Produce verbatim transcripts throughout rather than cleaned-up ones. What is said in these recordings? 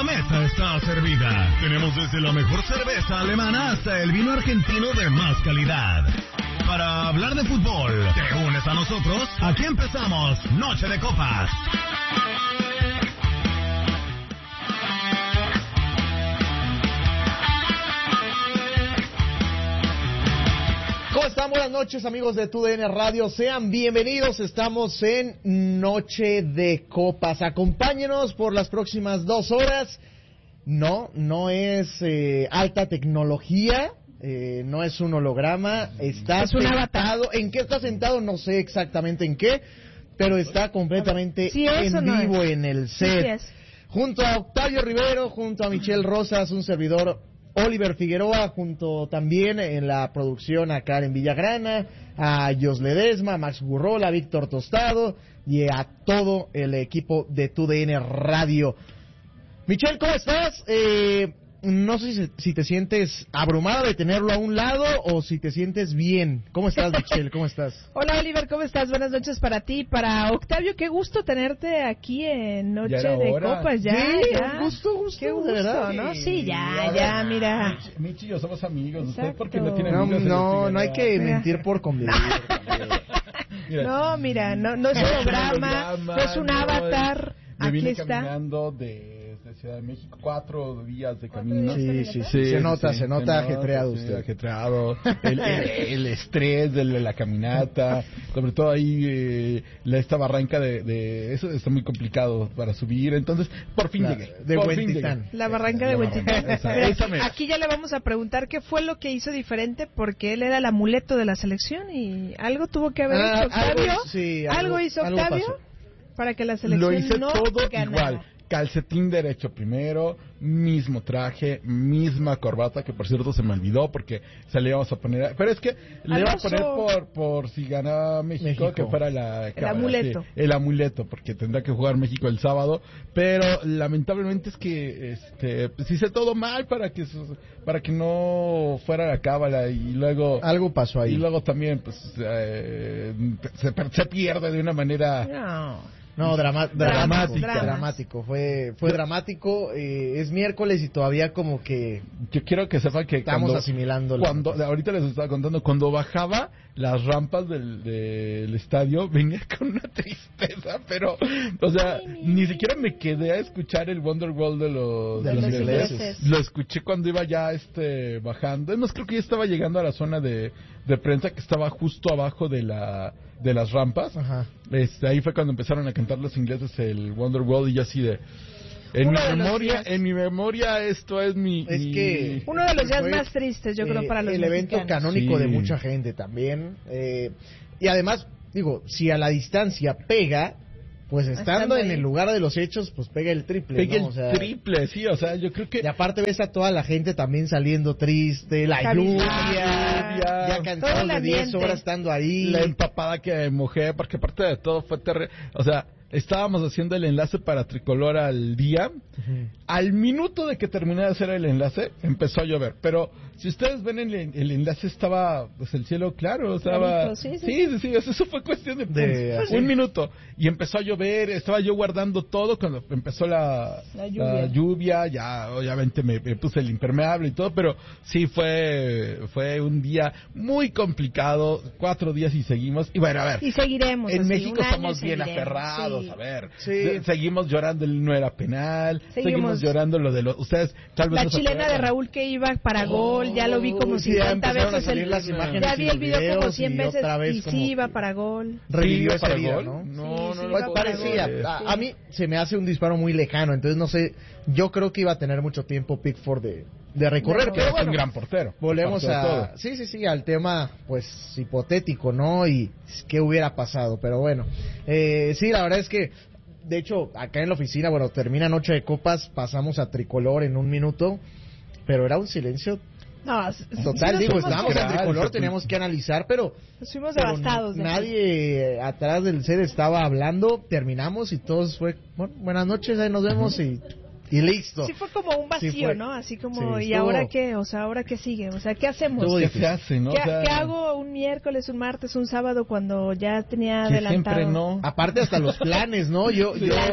mesa está servida. Tenemos desde la mejor cerveza alemana hasta el vino argentino de más calidad. Para hablar de fútbol, ¿te unes a nosotros? Aquí empezamos Noche de Copas. ¿Cómo están? Buenas noches, amigos de T U D N Radio. Sean bienvenidos. Estamos en Noche de Copas. Acompáñenos por las próximas dos horas. No, no es eh, alta tecnología. Eh, no es un holograma. Está es un sentado. ¿En qué está sentado? No sé exactamente en qué, pero está completamente sí, en no vivo es. en el set. Sí, sí junto a Octavio Rivero, junto a Michelle Rosas, un servidor Oliver Figueroa, junto también en la producción a Karen Villagrana, a Jos Ledesma, a Max Burrola, a Víctor Tostado y a todo el equipo de T U D N Radio. Michelle, ¿cómo estás? Eh, no sé si, si te sientes abrumada de tenerlo a un lado o si te sientes bien. ¿Cómo estás, Michelle? ¿Cómo estás? Hola, Oliver, ¿cómo estás? Buenas noches para ti, para Octavio. Qué gusto tenerte aquí en Noche de hora. Copas. Ya, sí, ya. gusto, gusto. Qué gusto, ¿verdad? ¿no? Sí, ya, A ver, ya, mira. Mich, Mich y yo somos amigos. Exacto. ¿Usted por qué no tiene No, amigos? no, no hay que Mira. mentir por convivir. Mira, No, mira, no, no es un holograma, no es un no, avatar. Me Aquí vine está. caminando de, de Ciudad de México, cuatro días de camino. Sí, sí, sí. Se nota, se nota ajetreado sí, usted. ajetreado. El, el, el estrés de la caminata, sobre todo ahí eh, la, esta barranca de, de eso está muy complicado para subir. Entonces, por fin La- llegué. de por fin Huentitán. llegué. La barranca La de barranca, Huentitán. esa- Mira, esa mera. aquí ya le vamos a preguntar qué fue lo que hizo diferente, porque él era el amuleto de la selección y algo tuvo que haber Ah, hecho Octavio. algo- sí, algo, algo- hizo algo Octavio pasó. para que la selección Lo hice no todo ganara. igual. Calcetín derecho primero, mismo traje, misma corbata, que por cierto se me olvidó porque se le íbamos a poner... Pero es que le iba a Alonso. poner por, por si ganaba México, México. que fuera la... El amuleto. sí, el amuleto, porque tendrá que jugar México el sábado. Pero lamentablemente es que este, pues, hice todo mal para que su- para que no fuera la cábala y luego... Algo pasó ahí. Y luego también pues eh, se, per- se pierde de una manera... No. No, drama- dramático. Dramas. Dramático. Fue, fue dramático. Eh, es miércoles y todavía como que Yo quiero que sepan que estamos cuando, asimilando. cuando ahorita les estaba contando, cuando bajaba las rampas del, del estadio venía con una tristeza, pero o sea, Ay, ni siquiera me quedé a escuchar el Wonderwall de los, De de los los ingleses. ingleses. Lo escuché cuando iba ya este bajando. Además creo que ya estaba llegando a la zona de, de prensa que estaba justo abajo de la de las rampas. Ajá. Este, ahí fue cuando empezaron a cantar los ingleses el Wonderwall y yo así de en Uno mi de los memoria, días. en mi memoria esto es mi... Es mi- que Uno de los días fue, más tristes, yo creo, eh, para los el evento mexicanos. canónico Sí. de mucha gente también. Eh, y además, digo, si a la distancia pega, pues estando Estando en ahí. el lugar de los hechos, pues pega el triple. Pegué ¿no? el O sea, triple, sí, o sea, yo creo que... y aparte ves a toda la gente también saliendo triste, la Cabizbaja. lluvia, ya Todo cansados el de diez ambiente. horas estando ahí. La empapada que mojé, porque aparte de todo fue terrible. O sea, estábamos haciendo el enlace para Tricolor al día. Ujú. Al minuto de que terminé de hacer el enlace, empezó a llover. Pero si ustedes ven el, el enlace, estaba pues el cielo claro. Estaba... Clarito, sí, sí. sí, sí, sí, eso fue cuestión de, De- pues, así. un minuto. Y empezó a llover, estaba yo guardando todo cuando empezó la, La lluvia. la lluvia. Ya, obviamente me, me puse el impermeable y todo, pero sí fue, fue un día muy complicado. Cuatro días y seguimos. Y bueno, a ver. Y seguiremos. En así, México un año estamos bien seguiremos, aferrados, sí. a ver. Sí. Se- Seguimos llorando el no era penal. Seguimos, Seguimos. llorando lo de los... Ustedes tal vez La no se chilena de acuerdan. Raúl que iba para gol, ya lo vi como Sí, ya cincuenta empezaron a veces. salir El, las imágenes ya y vi los el video como videos cien y veces otra vez y como sí iba que para gol. Revivió ¿Sí, ese para día, gol? ¿no? No, Sí, no, sí, no, iba no, para Parecía, gol. a, a mí se me hace un disparo muy lejano, entonces no sé, yo creo que iba a tener mucho tiempo Pickford de, de recorrer, De Que pero es bueno, un gran portero. volvemos aparte de a, todo. sí, sí, sí, al tema, pues, hipotético, ¿no? Y qué hubiera pasado, pero bueno, eh, sí, la verdad es que, de hecho, acá en la oficina, bueno, termina Noche de Copas, pasamos a Tricolor en un minuto, pero era un silencio No, s- sí total, nos digo, fuimos- estábamos en Total, Tricolor, total. teníamos que analizar, pero... Nos fuimos pero devastados. de aquí. nadie atrás del set estaba hablando, terminamos y todos fue, bueno, buenas noches, ahí nos vemos y, y listo. Sí fue como un vacío, Sí fue. ¿no? Así como, Sí, ¿y estuvo- ahora qué? O sea, ¿ahora qué sigue? O sea, ¿qué hacemos? Estuvo ¿Qué difícil. se hace, no? ¿Qué, O sea, qué hago un miércoles, un martes, un sábado cuando ya tenía que adelantado? siempre no. Aparte hasta los planes, ¿no? Yo, yo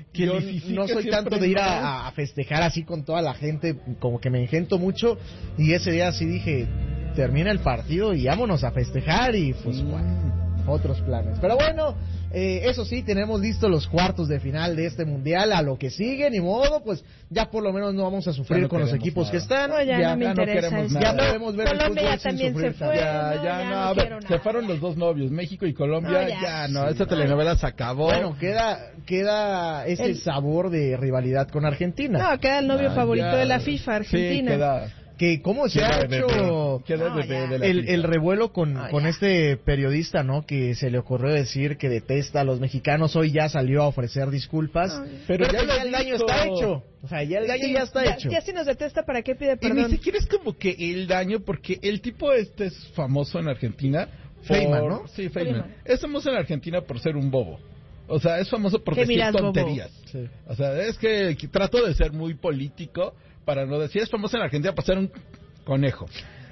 que yo lisifica no soy siempre tanto de ir no. a, a festejar así con toda la gente, como que me engento mucho, y ese día sí dije, termina el partido y vámonos a festejar, y pues Mm. bueno, otros planes. Pero bueno, eh, eso sí, tenemos listos los cuartos de final de este mundial, a lo que sigue, ni modo, pues ya por lo menos no vamos a sufrir no con los queremos equipos nada. que están. No, ya, no me ya no interesa queremos eso. nada. Ya podemos ver el Colombia fútbol ya sin también sufrir se fue. tanto. Ya, no, ya, ya no, no a ver, quiero se nada. fueron los dos novios, México y Colombia, No, ya. ya, no, Sí, esa no. telenovela se acabó. Bueno, queda queda ese El- sabor de rivalidad con Argentina. No, queda el novio Ah, favorito ya. de la FIFA, Argentina. Sí, queda, Que cómo se queda ha de- hecho queda No, de- de- ya. de la el, FIFA. el revuelo con, Ah, con ya. este periodista, ¿no? Que se le ocurrió decir que detesta a los mexicanos. Hoy ya salió a ofrecer disculpas. Ah, pero pero ya, ya ya el lo daño hizo. está hecho. O sea, ya el daño Sí, ya está ya, hecho. Ya si nos detesta, ¿para qué pide Y ni perdón? siquiera es como que el daño, porque el tipo este es famoso en Argentina. por- Feynman, ¿no? Sí, Feynman. Feynman. Es famoso en Argentina por ser un bobo. O sea, es famoso por ¿Qué decir miras, bobo? tonterías. Sí. O sea, es que, que trato de ser muy político para no decir, es famoso en Argentina por ser un conejo.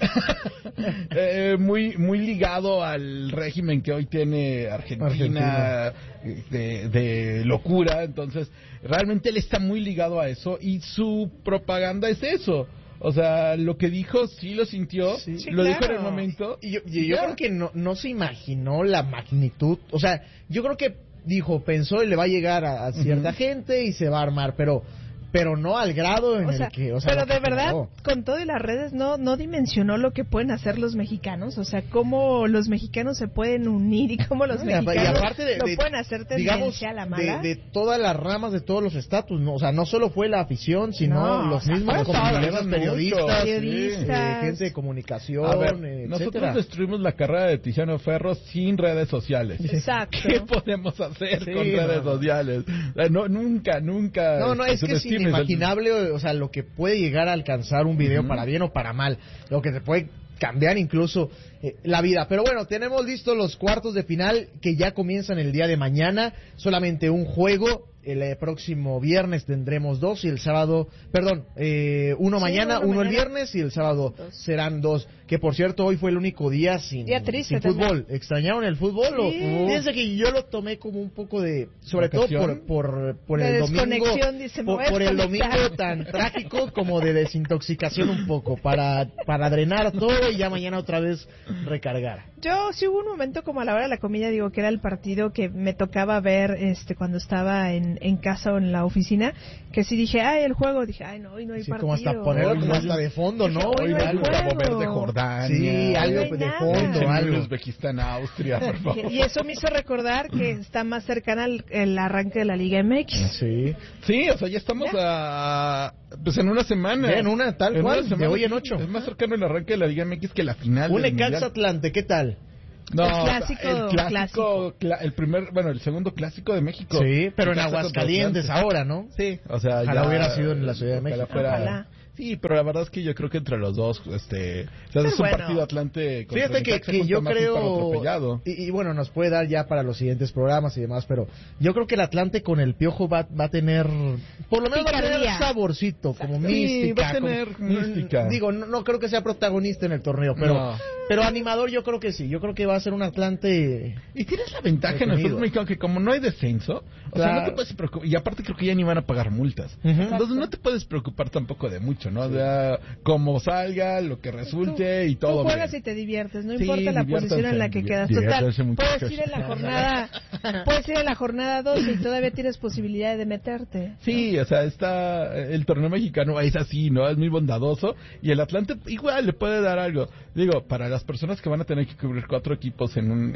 eh, muy muy ligado al régimen que hoy tiene Argentina, De, de locura. Entonces, realmente él está muy ligado a eso y su propaganda es eso. O sea, lo que dijo sí lo sintió, Sí. Sí, lo dijo en claro. el momento. Y yo, y yo Ya. creo que no, no se imaginó la magnitud. O sea, yo creo que dijo, pensó y le va a llegar a, a cierta Ujú. gente y se va a armar, pero pero no al grado en O sea, el que... O sea, pero lo que de verdad, generó. con todo y las redes, no no dimensionó lo que pueden hacer los mexicanos. O sea, cómo los mexicanos se pueden unir y cómo los No, y apa- mexicanos y aparte de, lo de- pueden hacer digamos, tendencia a la de, mala. de todas las ramas de todos los estatus, ¿no? O sea, no solo fue la afición, sino No, los o sea, mismos fue compañeros todo, periodistas, mucho, Periodistas. eh, gente de comunicación, A ver, eh, nosotros etcétera. destruimos la carrera de Tiziano Ferro sin redes sociales. Exacto. ¿Qué podemos hacer Sí, con redes no. sociales? Eh, No, nunca, nunca. No, no, es que es subestimes el- inimaginable, o sea, lo que puede llegar a alcanzar un video Ujú. para bien o para mal, lo que te puede cambiar incluso eh, la vida. Pero bueno, tenemos listos los cuartos de final que ya comienzan el día de mañana, solamente un juego. El eh, próximo viernes tendremos dos y el sábado, perdón, eh, uno Sí, mañana, uno uno el mañana. viernes y el sábado Dos. serán dos. Que por cierto, hoy fue el único día sin, Día triste sin también. fútbol. ¿Extrañaron el fútbol? O, Sí. fíjense que yo lo tomé como un poco de, sobre todo ¿Vacación? por, por, por De el domingo, desconexión, dice, me por, voy a por el desconectar. domingo tan trágico como de desintoxicación un poco, para, para drenar todo y ya mañana otra vez recargar. Yo sí hubo un momento como a la hora de la comida, digo que era el partido que me tocaba ver este cuando estaba en, en casa o en la oficina, que sí dije, ay, el juego, dije, ay, no, hoy no hay Así partido. como hasta ponerlo Hoy como no hasta de fondo, ¿no? Hoy Hoy no va hay algo- juego. Cabo Verde, Jordania. Sí, algo No hay de nada. fondo, algo. Uzbekistán, Austria, por favor. Y eso me hizo recordar que está más cercana al el arranque de la Liga M X. Sí. Sí, o sea, ya estamos a... Pues en una semana. Ya en una, tal En cual, una semana, de hoy en sí. ocho. Es más cercano el arranque de la Liga M X que la final Un del Necaxa Mundial. Atlante, ¿qué tal? No, El clásico, el clásico, clásico. cla- el primer, bueno, el segundo clásico de México. Sí, pero en Necaxa contra Aguascalientes Atlante. ahora, ¿no? Sí, o sea, Ojalá ya- hubiera sido en la Ciudad de ojalá México. fuera- Ojalá. Sí, pero la verdad es que yo creo que entre los dos, este, o sea, Pero es un bueno. partido Atlante contra Fíjate que, Necaxa, que junto yo más un paro creo, atropellado. y, y bueno, nos puede dar ya para los siguientes programas y demás, pero yo creo que el Atlante con el Piojo va, va a tener, por lo menos va a tener Picardía. saborcito, como Sí, mística. va a tener como- mística. mm, Digo, no, no creo que sea protagonista en el torneo, pero, No. pero animador yo creo que sí, yo creo que va a ser un Atlante... Y tienes la ventaja en el Definido. fútbol mexicano que como no hay descenso, o sea, Claro. no te puedes preocupar, y aparte creo que ya ni van a pagar multas. Ujú. Entonces no te puedes preocupar tampoco de mucho, ¿no? O sea, como salga, lo que resulte y todo Tú juegas bien. y te diviertes, no Sí, importa la posición en la que diviértanse, quedas. Total, diviértanse, muchachos. puedes ir en la jornada, puedes ir en la jornada doce y todavía tienes posibilidad de meterte. Sí, o sea, está el torneo mexicano es así, ¿no? Es muy bondadoso y el Atlante igual le puede dar algo. Digo, para las personas que van a tener que cubrir cuatro equipos en un...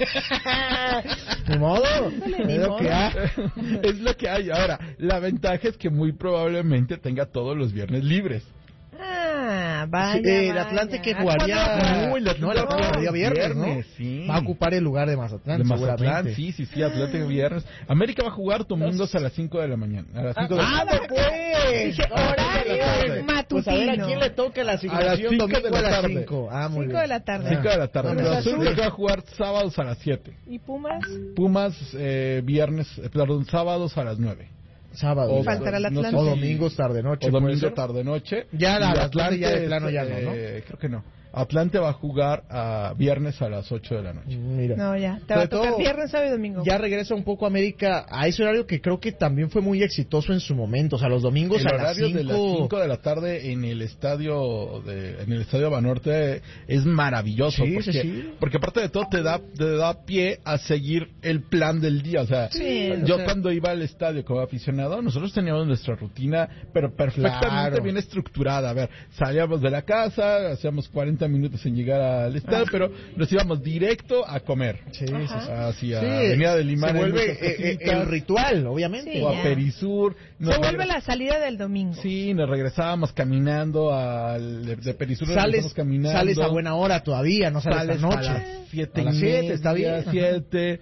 Ni modo, ni es lo modo. que hay. es lo que hay. Ahora, la ventaja es que muy probablemente tenga todos los viernes libres. Ah, vaya, Sí, eh, el vaya. Atlante que ¿A jugaría... cuándo? No, el Atlante no, el Atlante jugaría viernes, ¿no? viernes, sí. Va a ocupar el lugar de Mazatlán, De Mazatlán, seguramente. sí, sí, sí, Atlante viernes. América va a jugar domingos a las cinco de la mañana. A las cinco de la ¡Ah, tarde. pues! Dije, horario matutino. Pues a ver, ¿a quién le toca la asignación cinco domingo de la a las tarde. cinco? Ah, muy Cinco bien. de la tarde. cinco de la tarde. Ah, Cruz Cruz Azul Azul. creo que va a jugar sábados a las siete. ¿Y Pumas? Pumas, eh, viernes, eh, perdón, sábados a las nueve. Sábado. O, Faltará el no sé Atlante. O si- domingos, tarde-noche. O ¿puede domingo ser? tarde-noche. Ya Y la- el Atlante ya de plano ya no, ¿no? eh, creo que no. Atlante va a jugar a viernes a las ocho de la noche. Mira. No, ya. Te va a Sobre tocar todo, viernes, sábado y domingo. Ya regresa un poco América a ese horario que creo que también fue muy exitoso en su momento. O sea, los domingos El a las horario de las cinco cinco de la tarde en el estadio de, en el estadio Banorte es maravilloso. Sí, porque, sí, sí. porque aparte de todo te da, te da pie a seguir el plan del día. O sea, Sí, yo o sea- cuando iba al estadio como aficionado, nosotros teníamos nuestra rutina, pero perfectamente Claro. bien estructurada. A ver, salíamos de la casa, hacíamos cuarenta minutos en llegar al estadio, Ah. pero nos íbamos directo a comer. Sí, sí, Ajá. sí. Hacia Sí, Avenida del Limán. se hay vuelve muchas eh, eh, cositas, el ritual, obviamente. Sí, o ya. a Perisur. Nos Se vuelve regres- la salida del domingo. Sí, nos regresábamos caminando al de, de Perisur, nos Sales, regresamos caminando. sales a buena hora todavía, no sales, Sales esta noche. a las siete A y las siete, media, está bien. Ajá. siete,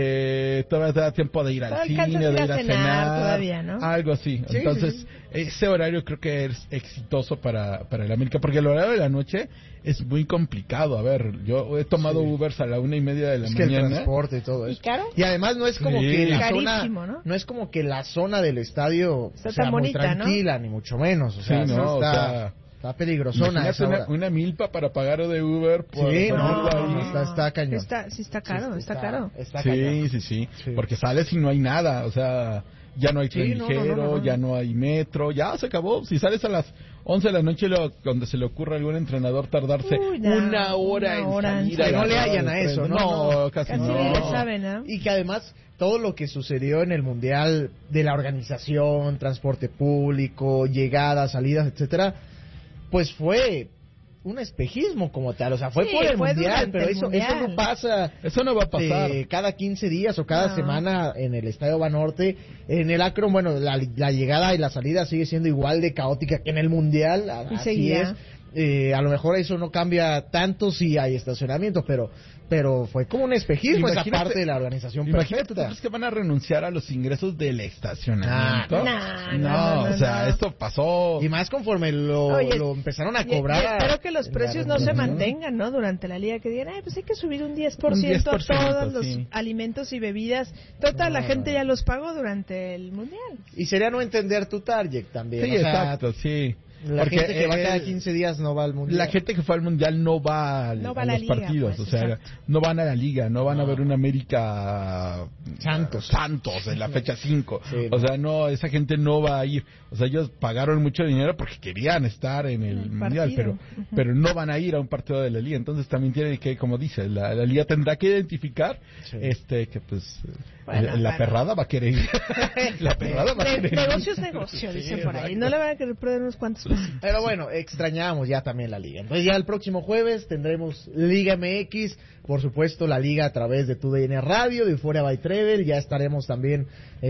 eh, todavía te da tiempo de ir al Todavía cine, alcanzas de a ir a cenar cenar, todavía, ¿no? algo así. Sí, Entonces, sí, ese horario creo que es exitoso para, para el América, porque el horario de la noche es muy complicado. A ver, yo he tomado Sí. Ubers a la una y media de la Es que el mañana. transporte y todo ¿Y eso. caro? Y además no es como Sí. que la Carísimo, zona, ¿no? no es como que la zona del estadio Está sea tan muy bonita, ¿no? tranquila, ni mucho menos. O Sí, sea, no, o está, sea, está peligrosona Imagínate esa una, hora. una milpa para pagar de Uber. Por Sí, por no, ir ahí. no, está, está cañón. Está, sí está caro, Sí, está, caro. Está Sí, cañón. sí, sí, Sí. porque sales y no hay nada, o sea, ya no hay Sí, tren no, no, ligero, no, no, no. ya no hay metro, ya se acabó. Si sales a las once de la noche, lo, donde se le ocurre a algún entrenador tardarse Uy, no, una hora una en hora en salir. Que no agarrar le el hayan a tren. eso, ¿no? No, No. casi, Casi no. ni le saben, ¿no? Y que además todo lo que sucedió en el Mundial de la organización, transporte público, llegadas, salidas, etcétera, pues fue un espejismo como tal, o sea, fue Sí, por el fue Mundial, durante pero el eso, Mundial. eso no pasa Eso no va a pasar. de cada quince días o cada No. semana en el Estadio Banorte. En el Akron, bueno, la, la llegada y la salida sigue siendo igual de caótica que en el Mundial, Y así seguirá. es. Eh, a lo mejor eso no cambia tanto si hay estacionamiento, pero pero fue como un espejismo esa Imagínate- parte de la organización Imagínate, ¿tú perfecta. crees que van a renunciar a los ingresos del estacionamiento? Nah, no, no, no, o sea, no. esto pasó. Y más conforme lo, Oye, lo empezaron a Y- y cobrar. espero que los en precios la no se renovación. mantengan, ¿no? Durante la liga, que digan, ay, pues hay que subir un diez por Un ciento diez por ciento, a todos los sí. alimentos y bebidas. Total, No, la gente no. ya los pagó durante el mundial. Y sería no entender tu target también. Sí, o sea, exacto, sí. La Porque, gente que va eh, cada quince días no va al mundial. La gente que fue al mundial no va, al- No va a a la los liga, partidos, pues, o sea, exacto. no van a la liga, no van No. a ver una América Santos. Santos en la fecha cinco. Sí, o no. sea, no, esa gente no va a ir. O sea, ellos pagaron mucho dinero porque querían estar en el, El mundial, pero partido. Ujú. pero no van a ir a un partido de la liga. Entonces también tiene que, como dice, la, la liga tendrá que identificar Sí. este que pues Bueno, la, la bueno. perrada va a querer ir. La perrada va a Ne- querer ir. negocio es negocio, dicen por ahí. No le van a querer perder unos cuantos pesos. Pero bueno, extrañamos ya también la liga. Entonces ya el próximo jueves tendremos Liga M X, por supuesto la liga a través de tu D N Radio, de Euphoria by Travel, ya estaremos también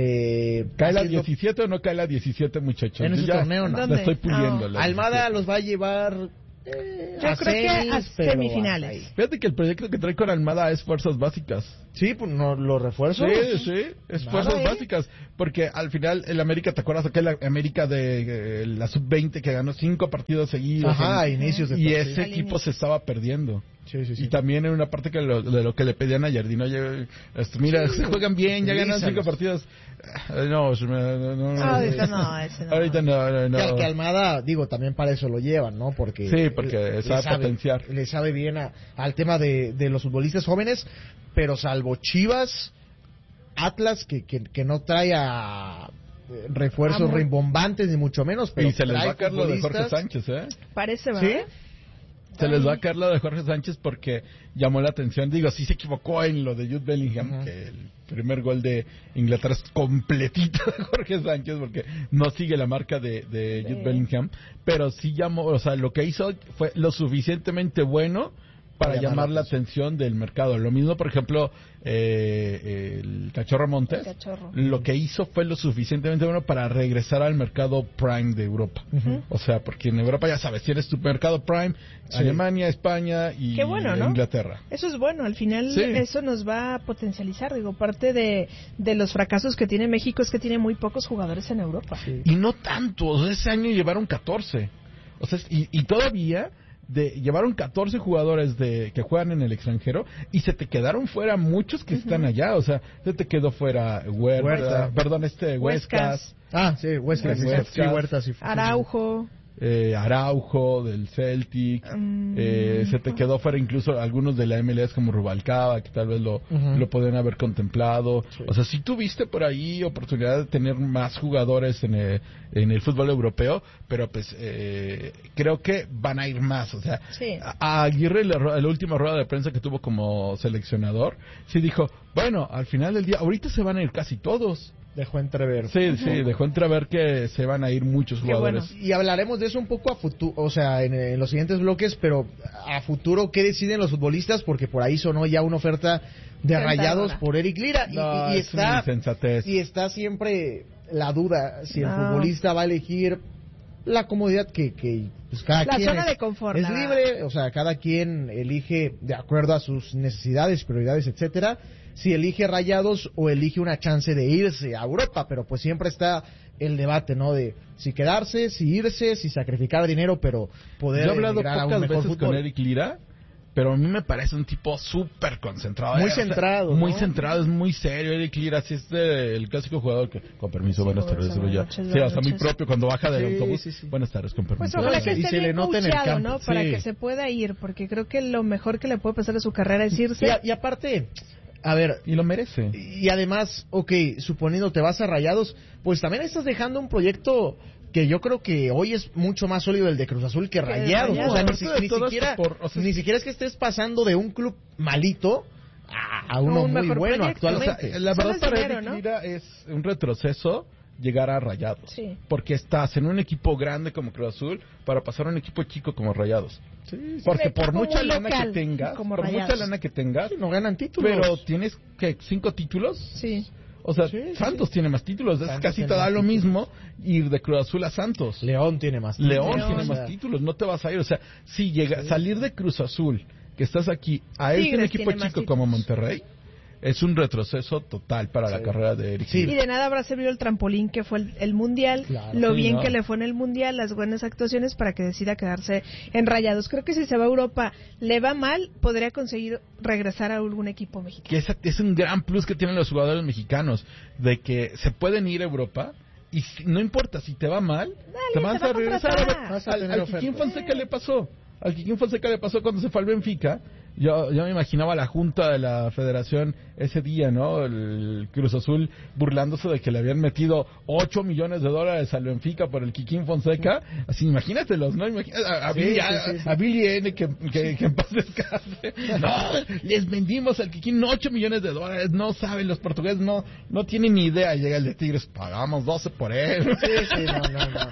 eh, ¿Cae la haciendo- diecisiete o no cae la diecisiete, muchachos? En Yo ese ya torneo, ¿no? la ¿Dónde? estoy puliendo. No. la Almada diecisiete. los va a llevar eh, Yo a creo que semis, a pero semifinales. hasta ahí. Fíjate que el proyecto que trae con Almada es fuerzas básicas. Sí, pues no, los refuerzos. Sí, sí, es Nada, fuerzas ¿eh? básicas. Porque al final el América, ¿te acuerdas aquel América de eh, la sub veinte que ganó cinco partidos seguidos? Ajá, a En- inicios de y torneo. ese Al equipo inicio. se estaba perdiendo. Sí, sí, sí. Y también en una parte que lo- de lo que le pedían a Jardín, oye, este, mira, Sí, se juegan bien, ya ganan cinco utilízalos. partidos. Ah, No, no, no, no, no. Ahorita no, ese no. Ahorita no, no, no. Que al que Almada, digo, también para eso lo llevan, ¿no? Porque Sí, porque le sabe potenciar. Le sabe bien a- al tema de, de los futbolistas jóvenes, pero salvo Chivas, Atlas, que, que, que no trae a eh, refuerzos Amo. rimbombantes, ni mucho menos, pero Y se les trae va a caer lo de Jorge futbolistas. Sánchez, ¿eh? Parece, ¿Sí? ¿verdad? Se les va a caer lo de Jorge Sánchez porque llamó la atención. Digo, sí se equivocó en lo de Jude Bellingham, Ujú. que el primer gol de Inglaterra es completito de Jorge Sánchez porque no sigue la marca de, de Jude Sí. Bellingham. Pero sí llamó, o sea, lo que hizo fue lo suficientemente bueno para Para llamar la atención del mercado. Lo mismo, por ejemplo, eh, el Cachorro Montes. El Cachorro. Lo que hizo fue lo suficientemente bueno para regresar al mercado Prime de Europa. Ujú. O sea, porque en Europa ya sabes, tienes tu mercado Prime, Sí. Alemania, España y Qué bueno, ¿no? Inglaterra. Eso es bueno, al final Sí. eso nos va a potencializar. Digo, parte de, de los fracasos que tiene México es que tiene muy pocos jugadores en Europa. Sí. Y no tanto, o sea, ese año llevaron catorce. O sea, y, y todavía de llevaron catorce jugadores de que juegan en el extranjero y se te quedaron fuera muchos que uh-huh. están allá, o sea, se te quedó fuera Huerta, Huerta. perdón, este Huescas. Ah, sí, Huescas, Huescas. Sí, Huerta, sí. Araujo. Eh, Araujo del Celtic, um, eh, se te quedó fuera incluso algunos de la M L S como Rubalcaba, que tal vez lo, uh-huh. lo podrían haber contemplado. Sí. O sea, si tuviste por ahí oportunidad de tener más jugadores en el, en el fútbol europeo, pero pues eh, creo que van a ir más. O sea, sí. a, a Aguirre, la, la última rueda de prensa que tuvo como seleccionador, sí dijo, bueno, al final del día, ahorita se van a ir casi todos. Dejó entrever. Sí, sí, dejó entrever que se van a ir muchos jugadores. Bueno. Y hablaremos de eso un poco a futuro, o sea, en, en los siguientes bloques, pero a futuro, ¿qué deciden los futbolistas? Porque por ahí sonó ya una oferta de Tentadora. Rayados por Eric Lira. Y, no, y, y es está, una insensatez. Y está siempre la duda si el no. futbolista va a elegir la comodidad que, que pues cada la quien zona es, de confort, es libre, o sea, cada quien elige de acuerdo a sus necesidades, prioridades, etcétera. Si elige Rayados o elige una chance de irse a Europa, pero pues siempre está el debate, ¿no? De si quedarse, si irse, si sacrificar dinero, pero poder Yo he hablado a pocas un mejor veces fútbol. con Eric Lira, pero a mí me parece un tipo súper concentrado. Muy eh, centrado, o sea, Muy ¿no? centrado, es muy serio. Eric Lira, así es de, el clásico jugador que, con permiso, sí, buenas tardes, buenas ya. noches, Sí, buenas hasta muy noches. propio cuando baja del sí, autobús. Sí, sí. Buenas tardes, con permiso. Pues ojalá que y esté se bien le nota en el coacheado, campo. ¿no? Para Sí. que se pueda ir, porque creo que lo mejor que le puede pasar a su carrera es irse. Y, a, y aparte... A ver, y lo merece. Y además, ok, suponiendo te vas a Rayados, pues también estás dejando un proyecto que yo creo que hoy es mucho más sólido el de Cruz Azul que Rayados. Rayados. O sea, ni, Aparte de ni todo siquiera, esto por- o sea, ni siquiera es que estés pasando de un club malito a, a uno Un muy mejor bueno proyecto. actualmente. O sea, la Solo verdad es para dinero, Eric ¿no? Lira es un retroceso llegar a Rayados. Sí. Porque estás en un equipo grande como Cruz Azul para pasar a un equipo chico como Rayados. Sí, Porque Un por equipo mucha muy lana local, que tengas, como por Rayados. mucha lana que tengas, no ganan títulos. pero tienes que cinco títulos. Sí. O sea, Sí, sí, Santos sí. tiene más títulos, es Santos casi tiene te da más lo títulos. mismo ir de Cruz Azul a Santos. León tiene más León, León, tiene o más sea, títulos, no te vas a ir. O sea, si llega, salir de Cruz Azul, que estás aquí, a irte a un Tigres equipo tiene más chico como títulos. Monterrey, es un retroceso total para la Sí. carrera de Eric. Sí. Y de nada habrá servido el trampolín que fue el, el Mundial, Claro, lo sí, bien no. que le fue en el Mundial, las buenas actuaciones para que decida quedarse en Rayados. Creo que si se va a Europa, le va mal, podría conseguir regresar a algún equipo mexicano. Que es, es un gran plus que tienen los jugadores mexicanos, de que se pueden ir a Europa y si- no importa si te va mal, Dale, te vas te va a a regresar. contratar. A ver, Vas a al, tener al Kikín ofertas. Fonseca le pasó. Al Kikín Fonseca le pasó cuando se fue al Benfica. Yo, yo me imaginaba la junta de la federación ese día, ¿no? El Cruz Azul burlándose de que le habían metido ocho millones de dólares al Benfica por el Kikín Fonseca. Así, imagínatelos, ¿no? Imagina- a, a, Sí, Billy, sí, a- sí, sí. a Billy N, que, que, que en paz descanse. No, les vendimos al Kikín ocho millones de dólares. No saben, los portugueses no, no tienen ni idea. Llega el de Tigres, pagamos doce por él. Sí, sí, no, no, no.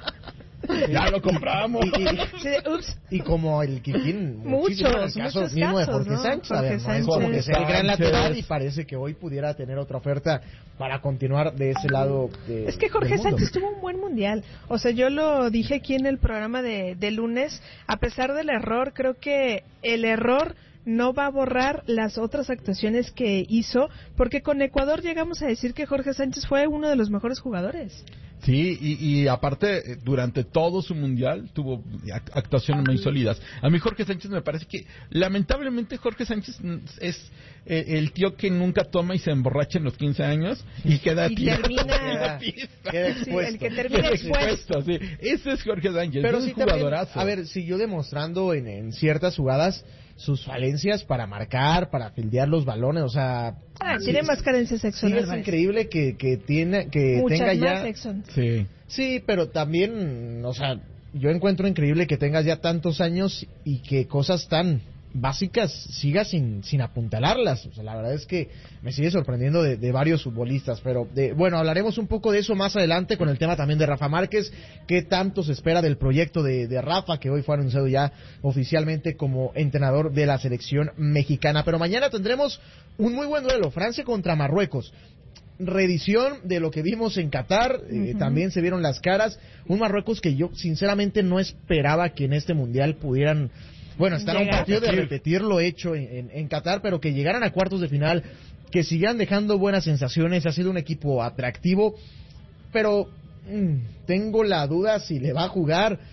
Ya lo compramos. Y, y- Sí, de, ups, y como el Kikín, Muchos, muchísimo, el caso muchos mismo de casos, Jorge ¿no? Sánchez, a Jorge ver, no es Sánchez. como que sea el gran Sánchez. lateral y parece que hoy pudiera tener otra oferta para continuar de ese lado de, es que Jorge del mundo. Sánchez tuvo un buen Mundial. O sea, yo lo dije aquí en el programa de, de lunes, a pesar del error, creo que el error no va a borrar las otras actuaciones que hizo, porque con Ecuador llegamos a decir que Jorge Sánchez fue uno de los mejores jugadores. Sí, y, y aparte, eh, durante todo su mundial tuvo ac- actuaciones muy sólidas. A mí Jorge Sánchez me parece que, lamentablemente, Jorge Sánchez mm, es eh, el tío que nunca toma y se emborracha en los quince años y queda Y tirado termina- en la pista. Queda Sí, expuesto. el que termina Queda expuesto. expuesto, sí. Ese es Jorge Sánchez, Pero es un sí también, jugadorazo. a ver, siguió demostrando en, en ciertas jugadas sus falencias para marcar, para fildear los balones, o sea... Ah, sí, tiene más carencias sí, sexuales. es increíble que, que, tiene, que Muchas tenga más, ya... Exxon. Sí. Sí, pero también, o sea, yo encuentro increíble que tengas ya tantos años y que cosas tan básicas sigas sin, sin apuntalarlas. O sea, la verdad es que me sigue sorprendiendo de, de varios futbolistas. Pero, de, bueno, hablaremos un poco de eso más adelante con el tema también de Rafa Márquez. ¿Qué tanto se espera del proyecto de, de Rafa, que hoy fue anunciado ya oficialmente como entrenador de la selección mexicana? Pero mañana tendremos un muy buen duelo, Francia contra Marruecos. Reedición de lo que vimos en Qatar, eh, Uh-huh. también se vieron las caras. Un Marruecos que yo sinceramente no esperaba que en este mundial pudieran, bueno, estar a un Llegar. partido de repetir lo hecho en, en, en Qatar, pero que llegaran a cuartos de final, que sigan dejando buenas sensaciones. Ha sido un equipo atractivo, pero mmm, tengo la duda si le va a jugar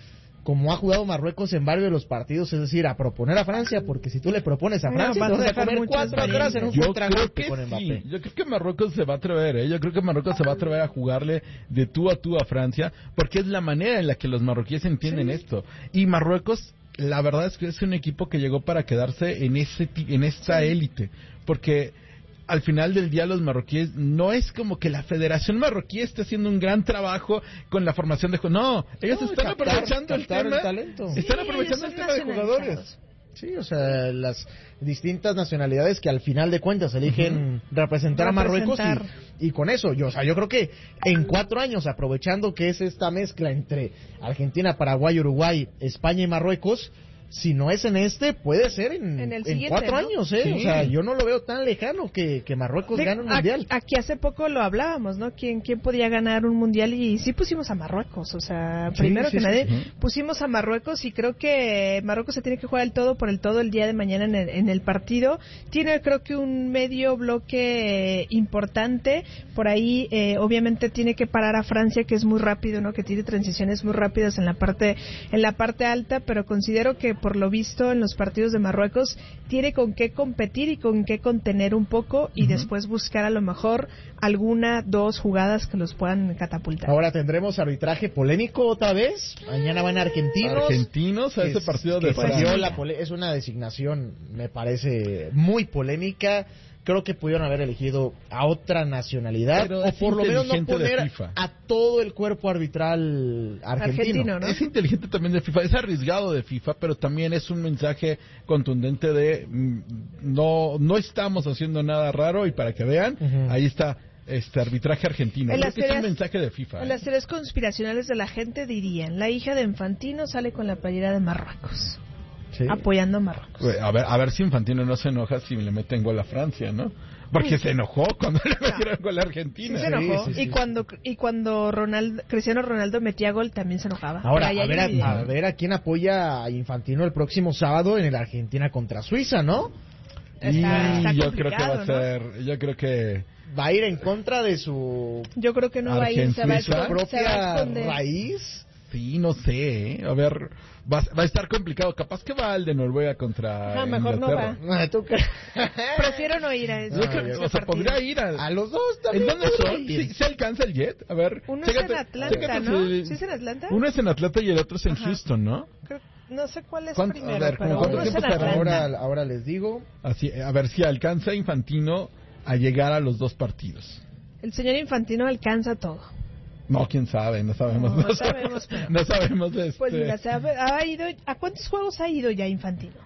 como ha jugado Marruecos en varios de los partidos, es decir, a proponer a Francia, porque si tú le propones a Francia, no, no, vas a comer cuatro atrás en un contragolpe con Mbappé. Sí. Yo creo que Marruecos se va a atrever, ¿eh? Yo creo que Marruecos se va a atrever a jugarle de tú a tú a Francia, porque es la manera en la que los marroquíes entienden sí. esto. Y Marruecos, la verdad es que es un equipo que llegó para quedarse en ese en esta sí. élite, porque al final del día los marroquíes, no es como que la Federación Marroquí esté haciendo un gran trabajo con la formación de jugadores. No, ellos no, están captar, aprovechando captar el tema. El talento. Están sí, aprovechando el tema de jugadores. Sí, o sea, las distintas nacionalidades que al final de cuentas eligen uh-huh. representar, representar a Marruecos y, y con eso, yo, o sea, yo creo que en cuatro años, aprovechando que es esta mezcla entre Argentina, Paraguay, Uruguay, España y Marruecos, si no es en este, puede ser en, en, el en cuatro ¿no? años, ¿eh? Sí. O sea, yo no lo veo tan lejano que, que Marruecos de, gane un mundial. Aquí hace poco lo hablábamos, ¿no? ¿Quién, quién podía ganar un mundial? Y sí pusimos a Marruecos, o sea, sí, primero sí, que sí, nadie, sí. pusimos a Marruecos y creo que Marruecos se tiene que jugar el todo por el todo el día de mañana en el, en el partido. Tiene, creo que un medio bloque eh, importante. Por ahí, eh, obviamente, tiene que parar a Francia, que es muy rápido, ¿no? Que tiene transiciones muy rápidas en la parte, en la parte alta, pero considero que por lo visto en los partidos de Marruecos tiene con qué competir y con qué contener un poco y uh-huh. después buscar a lo mejor alguna, dos jugadas que los puedan catapultar. Ahora tendremos arbitraje polémico otra vez. Mañana van argentinos. Argentinos a ese es, partido de Francia. Es una designación, me parece, muy polémica. Creo que pudieron haber elegido a otra nacionalidad pero o por lo menos no poner a todo el cuerpo arbitral argentino. argentino ¿no? Es inteligente también de FIFA, es arriesgado de FIFA, pero también es un mensaje contundente de mm, no no estamos haciendo nada raro y para que vean, uh-huh. ahí está este arbitraje argentino. Creo que es un mensaje de FIFA. En ¿eh? las teorías conspiracionales de la gente dirían, la hija de Infantino sale con la playera de Marruecos. Sí. Apoyando a Marruecos. A ver, a ver si Infantino no se enoja si le meten gol a Francia, ¿no? Porque se enojó cuando le metieron gol a Argentina. Sí, se enojó. Sí, sí, sí. Y cuando y cuando Ronaldo, Cristiano Ronaldo metía gol también se enojaba. Ahora, a ver a, a ver a quién apoya a Infantino el próximo sábado en el Argentina contra Suiza, ¿no? Está, está yo creo que va a ser, ¿no? Yo creo que va a ir en contra de su. Yo creo que no va a ir, se va a, su propia raíz. Sí, no sé, ¿eh? A ver, va, va a estar complicado. Capaz que va el de Noruega contra ah, mejor Inglaterra. no va. ¿Tú Prefiero no ir a eso. Yo creo, o sea, podría ir a, a los dos también. ¿En dónde son? ¿Sí, ¿Se alcanza el jet? A ver. Uno chécate, es en Atlanta, ¿no? El, ¿Sí es en Atlanta? Uno es en Atlanta y el otro es en Ajá. Houston, ¿no? Creo, no sé cuál es ¿Cuánto, primero, a ver, pero ¿cuánto uno tiempo es en Atlanta. Ahora, ahora les digo. Así, a ver si alcanza Infantino a llegar a los dos partidos. El señor Infantino alcanza todo. No, quién sabe, no sabemos. No, no sabemos, pero... No sabemos de este... Pues mira, se ha, ha ido... ¿A cuántos juegos ha ido ya Infantino?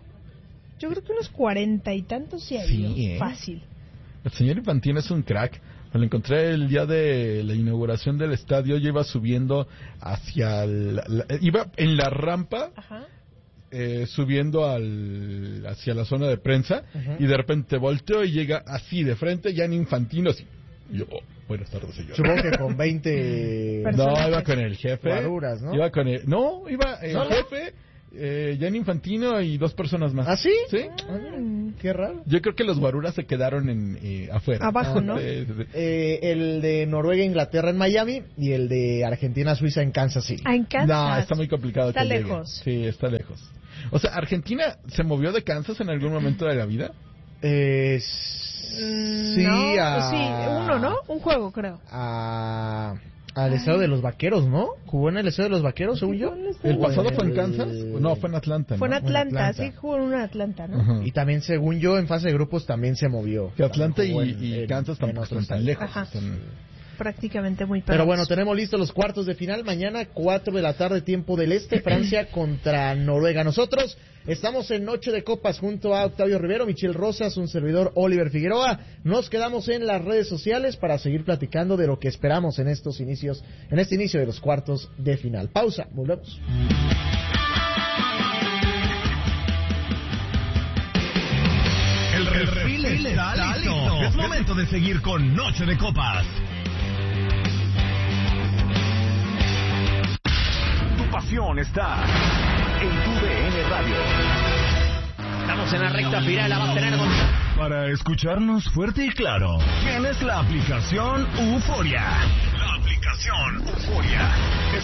Yo creo que unos cuarenta y tantos sí ha ido. Sí, ¿eh? Fácil. El señor Infantino es un crack. Me lo encontré el día de la inauguración del estadio. Yo iba subiendo hacia... El, la, iba en la rampa... Ajá. Eh, subiendo al hacia la zona de prensa. Ajá. Y de repente volteo y llega así de frente, ya en Infantino, así. Y yo, oh, buenas tardes, señor. Supongo que con veinte... No, iba con el jefe. Guaruras, ¿no? Iba con el... No, iba el ¿No? jefe, eh, Gianni Infantino y dos personas más. ¿Ah, sí? Sí. Ah, qué raro. Yo creo que los guaruras se quedaron en eh, afuera. Abajo, ¿no? Eh, eh, el de Noruega, Inglaterra en Miami y el de Argentina, Suiza en Kansas City. Ah, en Kansas. No, está muy complicado. Está que lejos. Llegue. Sí, está lejos. O sea, ¿Argentina se movió de Kansas en algún momento de la vida? Eh... Sí, no, a... sí, uno, ¿no? Un juego, creo. A... Al estado de los Vaqueros, ¿no? ¿Jugó en el estado de los Vaqueros, según yo? ¿El pasado fue en Kansas? No, fue en Atlanta, ¿no? Fue en Atlanta, Atlanta. Sí, jugó en Atlanta, ¿no? Uh-huh. Y también, según yo, en fase de grupos también se movió. Que Atlanta y, en, y Kansas tampoco están tan lejos. Ajá. Están... prácticamente muy pegados. Pero bueno, tenemos listos los cuartos de final. Mañana, cuatro de la tarde, tiempo del Este, Francia contra Noruega. Nosotros estamos en Noche de Copas junto a Octavio Rivero, Michel Rosas, un servidor Oliver Figueroa. Nos quedamos en las redes sociales para seguir platicando de lo que esperamos en estos inicios, en este inicio de los cuartos de final. Pausa, volvemos. El refil está, está listo. listo. Es momento de seguir con Noche de Copas. Tu pasión está en tu D N Radio. Estamos en la recta final, la va a tener con... Para escucharnos fuerte y claro, tienes la aplicación Euforia. La aplicación Euforia.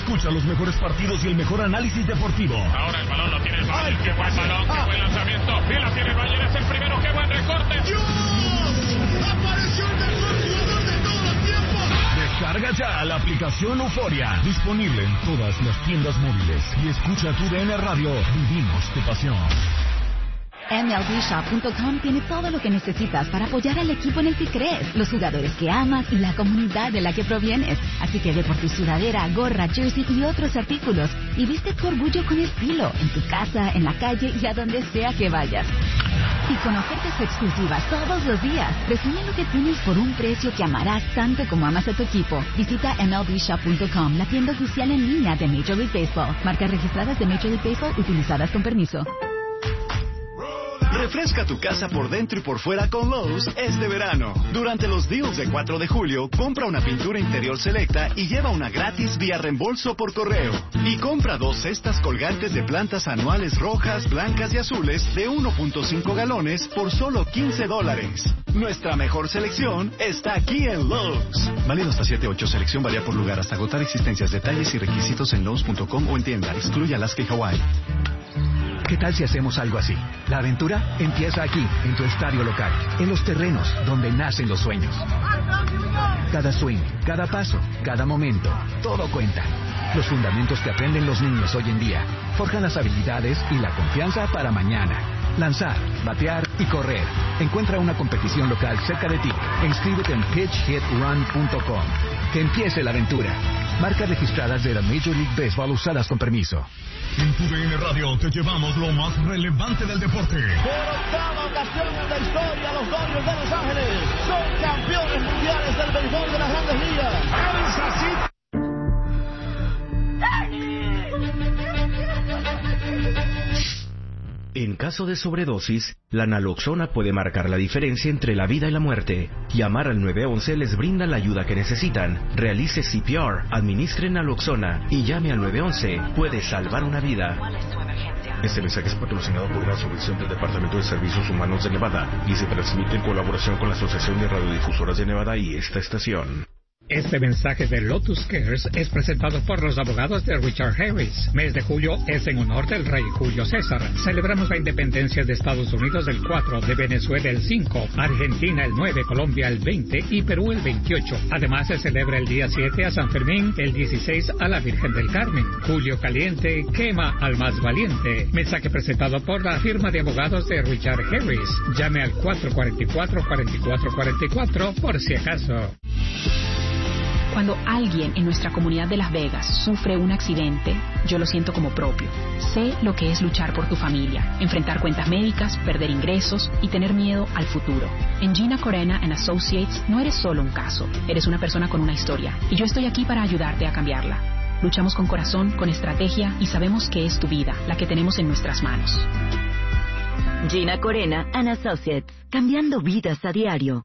Escucha los mejores partidos y el mejor análisis deportivo. Ahora el balón lo tiene el Bayern. Qué buen balón, qué buen lanzamiento. Y la tiene el Bayern, es el primero. Qué buen recorte. ¡Dios! ¡Apareció el mejor jugador de todos los tiempos! Descarga ya la aplicación Euforia. Disponible en todas las tiendas móviles. Y escucha tu D N Radio. Vivimos tu pasión. M L B Shop punto com tiene todo lo que necesitas para apoyar al equipo en el que crees, los jugadores que amas y la comunidad de la que provienes. Así que ve por tu sudadera, gorra, jersey y otros artículos y viste tu orgullo con estilo, en tu casa, en la calle y a donde sea que vayas. Y con ofertas exclusivas todos los días. Recibe lo que tienes por un precio que amarás tanto como amas a tu equipo. Visita M L B Shop punto com, la tienda oficial en línea de Major League Baseball. Marcas registradas de Major League Baseball utilizadas con permiso. Refresca tu casa por dentro y por fuera con Lowe's este verano. Durante los deals de cuatro de julio, compra una pintura interior selecta y lleva una gratis vía reembolso por correo. Y compra dos cestas colgantes de plantas anuales rojas, blancas y azules de uno punto cinco galones por solo quince dólares. Nuestra mejor selección está aquí en Lowe's. Válido hasta siete ocho. Selección varía por lugar hasta agotar existencias. Detalles y requisitos en Lowe's punto com o en tienda. Excluye Alaska y Hawái. ¿Qué tal si hacemos algo así? La aventura empieza aquí, en tu estadio local, en los terrenos donde nacen los sueños. Cada swing, cada paso, cada momento, todo cuenta. Los fundamentos que aprenden los niños hoy en día forjan las habilidades y la confianza para mañana. Lanzar, batear y correr. Encuentra una competición local cerca de ti e inscríbete en pitch hit run punto com. Que empiece la aventura. Marcas registradas de la Major League Baseball usadas con permiso. En tu D N Radio te llevamos lo más relevante del deporte. Por octava ocasión en la historia, los Dodgers de Los Ángeles son campeones mundiales del béisbol de las Grandes Ligas. En caso de sobredosis, la naloxona puede marcar la diferencia entre la vida y la muerte. Llamar al nueve once les brinda la ayuda que necesitan. Realice C P R, administre naloxona y llame al nueve once. Puede salvar una vida. Este mensaje es patrocinado por una subvención del Departamento de Servicios Humanos de Nevada y se transmite en colaboración con la Asociación de Radiodifusoras de Nevada y esta estación. Este mensaje de Lotus Cares es presentado por los abogados de Richard Harris. Mes de julio es en honor del rey Julio César. Celebramos la independencia de Estados Unidos el cuatro, de Venezuela el cinco, Argentina el nueve, Colombia el veinte y Perú el veintiocho. Además se celebra el día siete a San Fermín, el dieciséis a la Virgen del Carmen. Julio caliente quema al más valiente. Mensaje presentado por la firma de abogados de Richard Harris. Llame al cuatro cuatro cuatro, cuatro cuatro cuatro cuatro por si acaso. Cuando alguien en nuestra comunidad de Las Vegas sufre un accidente, yo lo siento como propio. Sé lo que es luchar por tu familia, enfrentar cuentas médicas, perder ingresos y tener miedo al futuro. En Gina Corena and Associates no eres solo un caso, eres una persona con una historia y yo estoy aquí para ayudarte a cambiarla. Luchamos con corazón, con estrategia y sabemos que es tu vida, la que tenemos en nuestras manos. Gina Corena and Associates, cambiando vidas a diario.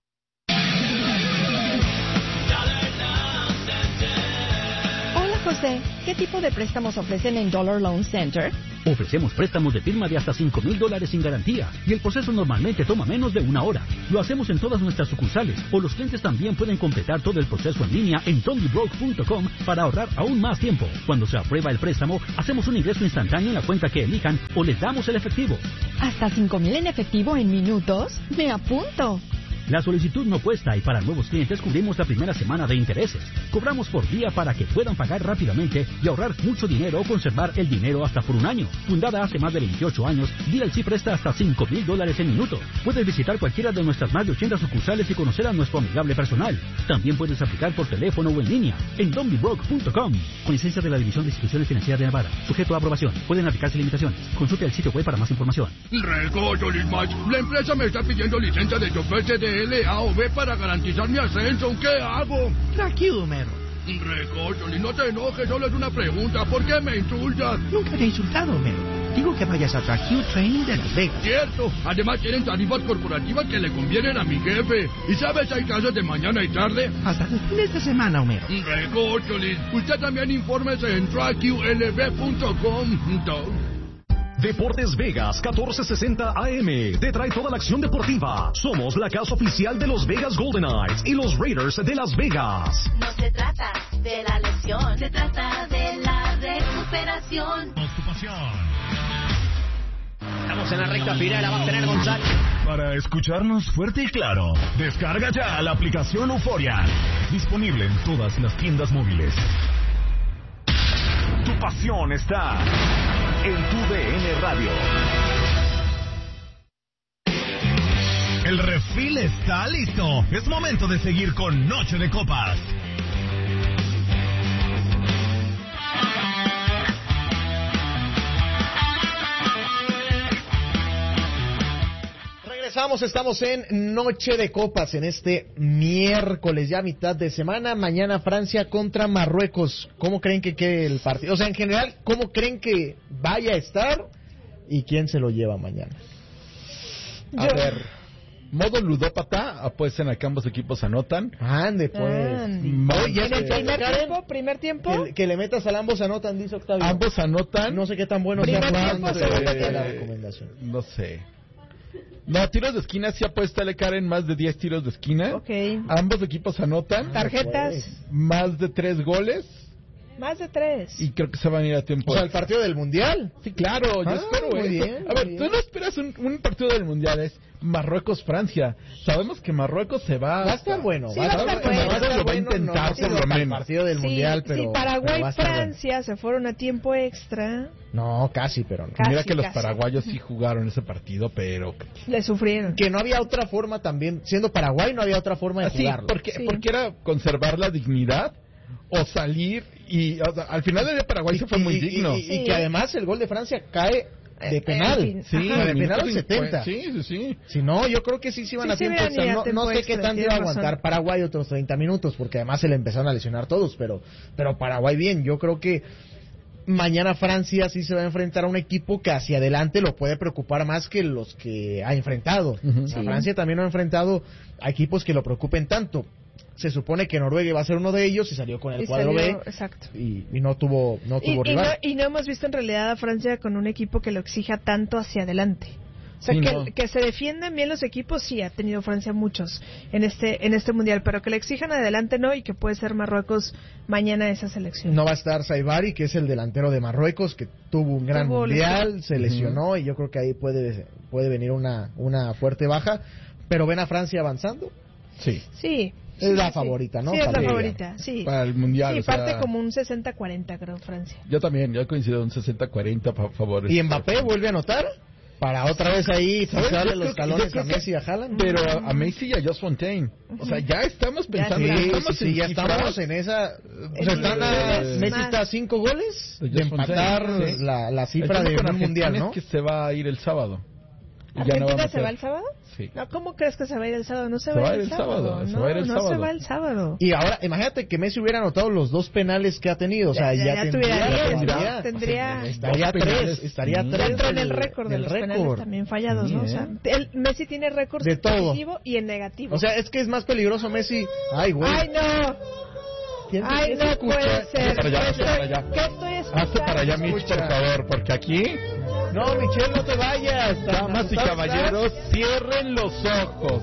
José, ¿qué tipo de préstamos ofrecen en Dollar Loan Center? Ofrecemos préstamos de firma de hasta cinco mil dólares sin garantía y el proceso normalmente toma menos de una hora. Lo hacemos en todas nuestras sucursales o los clientes también pueden completar todo el proceso en línea en dondybroke punto com para ahorrar aún más tiempo. Cuando se aprueba el préstamo, hacemos un ingreso instantáneo en la cuenta que elijan o les damos el efectivo. ¿Hasta cinco mil en efectivo en minutos? ¡Me apunto! La solicitud no cuesta y para nuevos clientes cubrimos la primera semana de intereses. Cobramos por día para que puedan pagar rápidamente y ahorrar mucho dinero o conservar el dinero hasta por un año. Fundada hace más de veintiocho años, D L C presta hasta cinco mil dólares en minuto. Puedes visitar cualquiera de nuestras más de ochenta sucursales y conocer a nuestro amigable personal. También puedes aplicar por teléfono o en línea en dondybroke punto com. Con licencia de la División de Instituciones Financieras de Nevada. Sujeto a aprobación. Pueden aplicarse limitaciones. Consulte el sitio web para más información. Recocho, Lismach. La empresa me está pidiendo licencia de chofer C D L A o B para garantizar mi ascenso. ¿Qué hago? Tranquilo, Homero. Recocho, no te enojes, solo es una pregunta. ¿Por qué me insultas? Nunca te he insultado, Homero. Digo que vayas a Tracue Training de Las Vegas. Cierto. Además tienen tarifas corporativas que le convienen a mi jefe. ¿Y sabes, hay clases de mañana y tarde? Hasta los fines de semana, Homero. Recocholis. Usted también infórmese en tracue l b punto com. Deportes Vegas catorce sesenta A M te trae toda la acción deportiva. Somos la casa oficial de los Vegas Golden Knights y los Raiders de Las Vegas. No se trata de la lesión, se trata de la pasión. Tu pasión. Estamos en la recta final, la va a tener González. Para escucharnos fuerte y claro, descarga ya la aplicación Euforia. Disponible en todas las tiendas móviles. Tu pasión está en tu D N Radio. El refil está listo. Es momento de seguir con Noche de Copas. Regresamos, estamos en Noche de Copas en este miércoles, ya mitad de semana. Mañana Francia contra Marruecos. ¿Cómo creen que quede el partido? O sea, en general, ¿cómo creen que vaya a estar? ¿Y quién se lo lleva mañana? A Yo... ver, modo ludópata, apuesten a que ambos equipos anotan. Ande, pues. Andy. Oye, ¿En el primer tiempo? ¿Primer tiempo? Que, que le metas al ambos anotan, dice Octavio. Ambos anotan. No sé qué tan bueno sea. sea. Tiempo, De... la recomendación. No sé. No, tiros de esquina sí apuesta le Karen más de diez tiros de esquina. Ok. Ambos equipos anotan. Tarjetas. Más de tres goles. Más de tres. Y creo que se van a ir a tiempo. O sea, el partido del Mundial. Sí, claro, yo ah, espero muy eso. bien, a ver, muy tú bien. no esperas un, un partido del Mundial, es Marruecos-Francia. Sabemos que Marruecos se va... Va a estar bueno. Sí, va, va a estar bueno. Marruecos lo va a intentar no, por lo menos. El partido del sí, Mundial, pero... sí, Paraguay-Francia bueno. se fueron a tiempo extra. No, casi, pero no. Casi, Mira que los casi. paraguayos sí jugaron ese partido, pero... Le sufrieron. Que no había otra forma también, siendo Paraguay no había otra forma de Ah, sí, jugarlo. porque, Sí. porque era conservar la dignidad o salir y... O sea, al final del día Paraguay se fue muy y, digno. Y, y, Sí. y que además el gol de Francia cae de Eh, penal. en fin. Sí, Ajá, de minuto penal al cincuenta. setenta. Sí, sí, sí. Si no, yo creo que sí se iban Sí, a sí tiempo iban extra. a No, tiempo no sé extra, qué tanto tienes iba a aguantar razón. Paraguay otros treinta minutos, porque además se le empezaron a lesionar todos, pero, pero Paraguay bien. Yo creo que mañana Francia sí se va a enfrentar a un equipo que hacia adelante lo puede preocupar más que los que ha enfrentado. Uh-huh. O sea, Sí. Francia también ha enfrentado a equipos que lo preocupen tanto. Se supone que Noruega iba a ser uno de ellos y salió con el Y cuadro salió- B Exacto. y, y no tuvo no Y, tuvo y no, rival. y no hemos visto en realidad a Francia con un equipo que lo exija tanto hacia adelante. O sea, Sí, que, no. que se defiendan bien los equipos, sí, ha tenido Francia muchos en este en este mundial, pero que le exijan adelante no, y que puede ser Marruecos mañana esa selección. No va a estar Saibari, que es el delantero de Marruecos, que tuvo un gran Tuvo mundial, lesión. se lesionó y yo creo que ahí puede, puede venir una, una fuerte baja. Pero ven a Francia avanzando. Sí. Sí. Es sí, la sí, favorita, ¿no? Sí, es Para la el- favorita, sí. Para el Mundial, Sí, o sea- parte como un sesenta cuarenta, creo, Francia. Yo también, yo coincido un sesenta cuarenta a favor. Y Mbappé vuelve a anotar para otra vez ahí ¿Sabes? pisarle Yo los creo que- talones yo creo a que- Messi y a Haaland. Pero a, a Messi y a Josh Fontaine. O sea, ya estamos pensando... Sí, ya sí, estamos sí, en ya cifras. estamos en esa. O sea, En están a, niveles Messi más. está a cinco goles De de Josh empatar Fontaine, sí. la, la El cifra tema de con un Argentina mundial, ¿no? es que se va a ir el sábado. Y ya ¿Argentina no va a se va meter. el sábado? Sí. No, ¿cómo crees que se va a ir el sábado? No se, va a ir el sábado. se No, va a ir el no sábado. se va el sábado. Y ahora, imagínate que Messi hubiera anotado los dos penales que ha tenido. O sea, Ya- ya, ya tendría, tuviera diez, tendría- ¿no? Tendría- estaría Dos penales. tres, estaría Mm. tres. Ya entró en el del- récord de del los penales récord. también fallados, Sí, ¿no? O ¿eh? sea, el, Messi tiene récords De en todo. positivo y en negativo. O sea, es que es más peligroso Messi. Ay, güey. ¡Ay, no! ¿Quién- ¡Ay, quién se no escucha? puede Hazte ser! para allá, ¿Qué hazte para estoy, allá. ¿Qué estoy escuchando? Hazte para allá, Mitch, por favor, porque aquí, No, Michelle, no te vayas. damas y ¿Sabes? caballeros, cierren los ojos.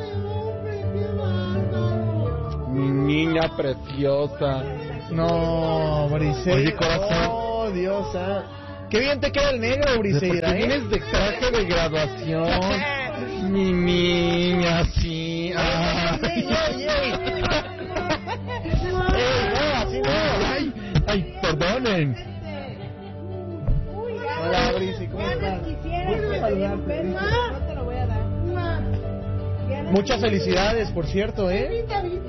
Mi niña preciosa. No, Briseida. Oye, corazón. Oh, Dios. ah. Qué bien te queda el negro, ¿Por Briseida, qué ¿eh? vienes de traje de graduación? Mi niña, sí. Ay, ¡Ey, ey, ey! ¡Ey, no, así no! ay, ay, perdonen. Hola, Brisi, ¿cómo estás? Gusto saludarte, Brisi. No te lo voy a dar. Muchas felicidades, por cierto, ¿eh?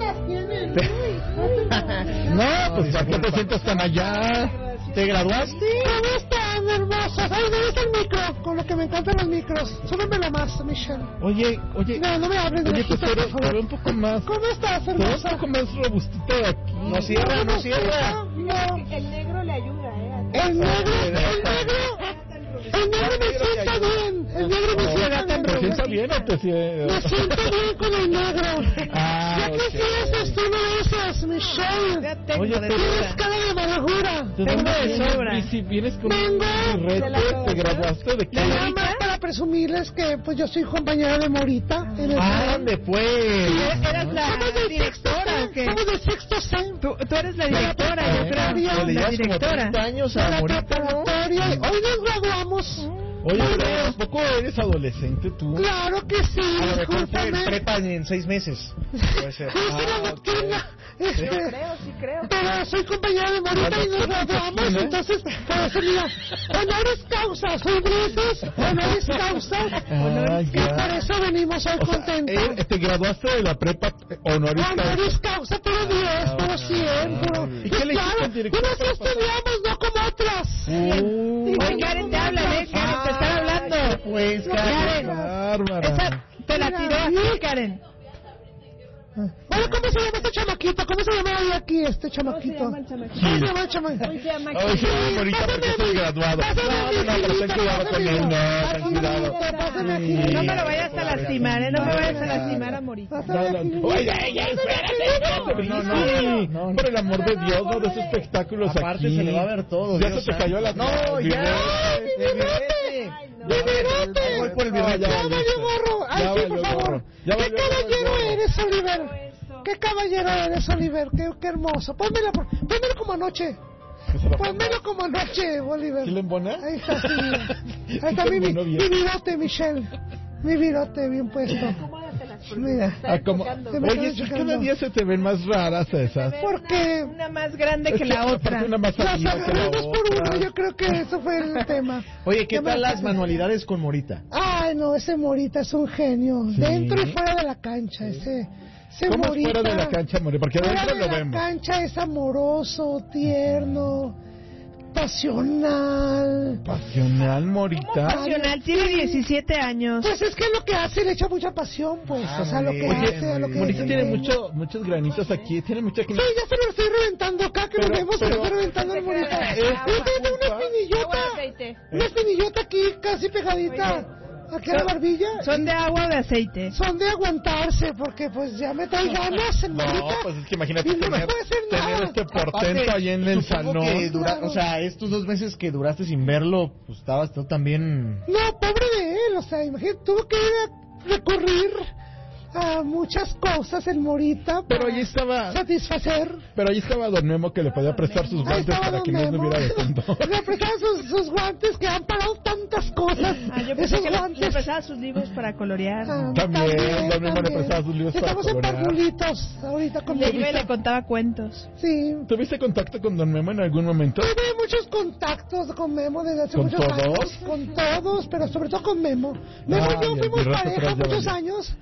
No, pues ¿para qué te sientas tan allá? ¿Te graduaste? ¿Cómo están, hermosas? Ay, ¿dónde está el micro? Con lo que me encantan los micros. Súbemela más, Michelle. Oye, oye. No, no me hables de Oye, esto, pues te por veo- favor. te veo un poco más. ¿Cómo estás, Te veo un hermosa? poco más robustito de aquí. No cierra, no cierra. No, El negro le ayuda, ¿eh? el negro, el negro. El negro me sienta bien. El negro me sienta bien. ¿Te sientes bien o te sientes...? Me siento bien con el negro. Ah, Ya quisieras tú de esas, Michelle. Ya tengo Oye, de pero- Tienes sobra. cara de amargura. ¿De Tengo dónde de vienes, sobra. Y si vienes con Vengo un de la reto, ¿te graduación. graduaste de qué? Le llamo para presumirles que pues yo soy compañera de Morita en el ¡Ande, pues! Eras la directora, ¿o qué? Somos de sexto sem. Tú, tú eres la directora, yo creo. Le La llevas como directora. treinta años De a la Morita, ¿no? preparatoria. Hoy nos graduamos. Oye, pero ¿tampoco eres adolescente tú? Claro que sí. A lo mejor fue discúlpame. prepa en seis meses. Puede ser. Pues sí, la doctrina. Este, Yo creo, sí creo. Pero soy compañera de Morita y nos graduamos, entonces, por eso mira, honoris causa, soy Brutus, honoris causa, Ah, y ya. por eso venimos hoy O sea, contentos. eh, te graduaste de la prepa eh, honoris causa. Honoris causa, pero diez, pero cien, pero... ¿Y qué le hiciste al director Unas que para pasar? estudiamos, no como otras. Uh, Oye, Karen, te hablan, ¿eh? Karen, te están hablando. Pues, Karen, bárbara. esa te la tiró aquí, Karen. Oye, ¿cómo se llama este chamaquito? ¿Cómo se llama hoy aquí este chamaquito? ¿Cómo se llama el chamaquito? ¿Cómo se llama el chamaquito? Hoy se llama Ay, sí, ahorita porque soy graduado. No, no, no, pero ten cuidado con él, no, ten cuidado. Pásame aquí. No me lo vayas a lastimar, ¿eh? No me vayas a lastimar a morir. No, no. Oye, oye, espérate, No, no, no, no. por el amor de Dios, no de esos espectáculos Aparte aquí. se le va a ver todo. Ya Dios se te cayó la... No, el ya. birrete. ¡Mi virote! Voy por el No, birrete. ya ¡Ya valiste. valió gorro! ¡Ay, Ya sí, valió por favor! gorro. Ya ¡Qué valió caballero gorro. eres, Oliver! ¡Qué caballero eres, Oliver! ¡Qué, qué hermoso! Pónmelo, por- pónmelo como anoche. Pónmelo como anoche, Oliver. ¿Sí le embona? Ahí está, sí. Ahí está mi, mi, embonó bien. mi virote, Michelle. Mi virote bien puesto. Mira. Ah, como... Se me Oye, están sí, cada chocando. día se te ven más raras esas. Porque Una más grande Es que la aparte otra. una más las arriba que la agarré dos por otra. uno. Yo creo que eso fue el tema. Oye, ¿qué Ya me tal la las pasé. manualidades con Morita? Ay, no, ese Morita es un genio. Sí. Dentro y fuera de la cancha. Ese, ese ¿Cómo es Morita. fuera de la cancha, More? Porque Fuera adentro de lo la vemos. cancha es amoroso, tierno, pasional. Pasional, Morita. Pasional, tiene diecisiete años. Pues es que lo que hace le echa mucha pasión, pues. Ah, o sea, lo muy que bien. hace, a lo Oye, que Morita hace. tiene mucho, muchos granitos aquí. Tiene mucha... Sí, ya se lo estoy reventando acá, que Pero- lo vemos, pero- se lo estoy reventando el Morita. Es Y tiene una culpa. espinillota, una espinillota aquí casi pegadita. Aquí a la barbilla. Son de agua o de aceite. Son de aguantarse, porque pues ya me trae ganas el No, Morita. pues es que imagínate Y no me tener, puede hacer tener nada. este portento Aparte, ahí en el supongo salón. que dura- Claro. O sea, estos dos meses que duraste sin verlo, pues estabas tú también... No, pobre de él, o sea, imagínate, tuvo que ir a recurrir a muchas cosas el Morita para Pero ahí estaba, satisfacer. pero ahí estaba Don Memo que le podía prestar sus Ahí guantes estaba para Don que no Memo. estuviera de tonto. Le prestaban sus, sus guantes que han parado tantas cosas. Ah, yo pensé Esos que le, guantes. le prestaba sus libros para colorear. Ah, También, Don Memo le también. prestaba sus libros para Estamos en colorear. parvulitos ahorita con Le iba y Morita. le contaba cuentos. Sí. ¿Tuviste contacto con Don Memo en algún momento? Tuve muchos contactos con Memo desde hace ¿Con muchos todos? años. Con todos, pero sobre todo con Memo. Memo Ay, y yo el fuimos birrote pareja atrás ya muchos valió. años.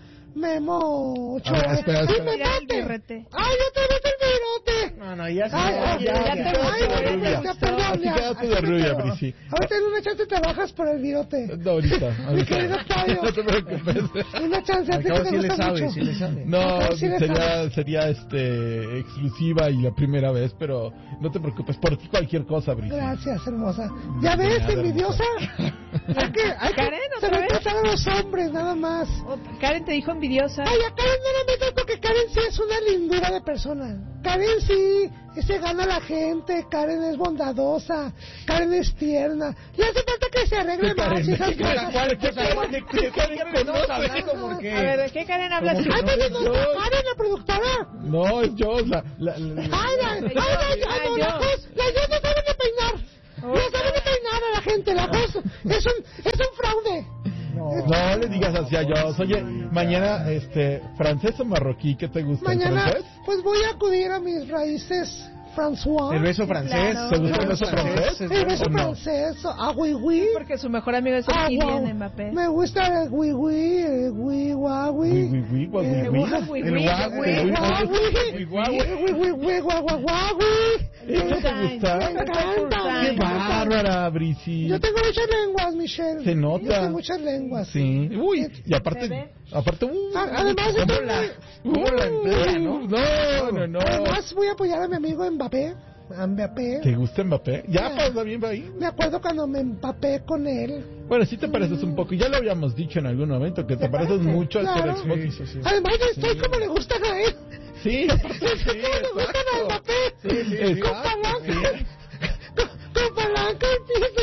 Memo Ochoa. A ver, espera, ¡Ay, espera. me Mira el mate! birrete. ¡Ay, otra vez el virote! No, no, ya, Ay, ya, ay, ya, ya ya. te- quédate ay, de ay, rubia. ya, perdón, Así ya, quédate de así rubia, quedó. Brisi. Ahorita en una chance te bajas por el virote. No, ahorita, Mi querido ahorita. Fabio. No te preocupes. Una chance, a Al ti cabo que te sí le gusta sabe, mucho. sí le sabe. No, Acá sí le sería, sabes. sería este exclusiva y la primera vez, pero no te preocupes, por ti cualquier cosa, Brisi. Gracias, hermosa. ¿Ya ves, nada, envidiosa? Hay que, hay que Karen, se ¿otra le vez? trata a los hombres, nada más. Otra- Karen te dijo envidiosa. Ay, a Karen no la metas porque Karen sí es una lindura de persona. Karen sí se gana a la gente, Karen es bondadosa, Karen es tierna. Le hace falta que se arregle ¿Qué más Karen? y esas ¿Qué cosas. Karen? ¿Qué Karen? ¿De qué Karen Estamos conoces? hablando porque... A ver, ¿de qué Karen hablas tú? Ay, pero no Yo- está Karen, la productora. No, es yo, la... la, la- Ay, la, ay, la, ay, no, la Jos, la Jos no sabe ni peinar. No sabe ni peinar a la gente, la Jos es un, es un fraude. No le digas así a yo. Oye, mañana, este, francés o marroquí, ¿qué te gusta? ¿El Mañana, francés? pues voy a acudir a mis raíces François. El beso francés. Claro. ¿Te gusta el beso francés? El beso ¿O no? francés, ah, oui, oui. Porque su mejor amigo es el Ah, Kylian wow. Mbappé. Me gusta el oui, oui, el oui, guau, Oui, oui. oui, oui, guau, Eh, oui, oui. guau, oui, El oui, guau, oui, el oui, guau, oui, oui. oui, guau, Oui, oui. oui, oui, guau, guau, guau, oui. ¿Eso te gusta? Me encanta. ¡Qué bárbara, Brisi! Yo tengo muchas lenguas, Michelle. Se nota. Yo tengo muchas lenguas. Sí. Uy, y aparte, aparte, uh, A- Además, ¿Cómo estoy la, muy- cómo la emplea, no? No, no, no. Además, voy a apoyar a mi amigo Mbappé. A Mbappé. ¿Te gusta Mbappé? Ya, Sí. pues, bien ahí. Me acuerdo cuando me empapé con él. Bueno, sí te pareces un poco. Ya lo habíamos dicho en algún momento, que te pareces mucho al Claro. ser Expósito. Sí, Además, yo estoy como le gustan a él. sí, Estoy como le gustan a Mbappé. Sí, sí, Con exacto, palanca. sí. Con, con palanca, empieza y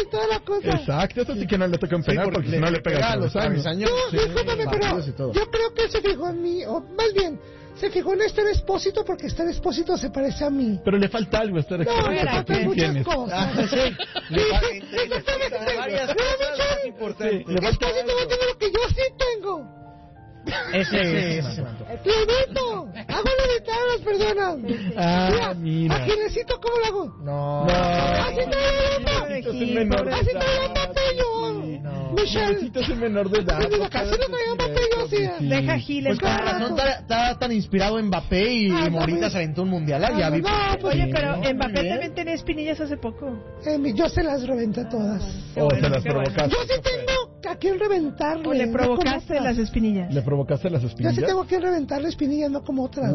y toda la cosa. Exacto, eso sí que no le toca un penal sí, porque, porque si no le pega a los años. No, sí, discúlpame, pero yo creo que él se fijó en mí, o más bien, se fijó en Esther Expósito porque Esther Expósito se parece a mí. Pero le falta algo a Esther Expósito. No, le faltan muchas tienes? cosas. Ah, sí. Le falta varias cosas importantes. Le falta Expósito no tiene lo que yo sí tengo. Ese es. ¡Levito! ¡Hago levitar a las personas! Ah, mira. ¿A Gilecito cómo lo hago? No. No. ¡Así no lo llamo! ¡Así no lo llamo yo! Michelle. Gilecito es el menor de edad. Casi no me llamo yo, sí. Deja Giles. Pues con razón está tan inspirado en Mbappé y Morita se aventó un mundial. Ya vi. Oye, pero Mbappé también tenía espinillas hace poco. Yo se las reventé todas. O se las provocaste. Yo sí tengo a quién reventarle. O le provocaste las espinillas. ¿Le provocaste las espinillas? Yo sí tengo que reventarle espinillas, no como otras.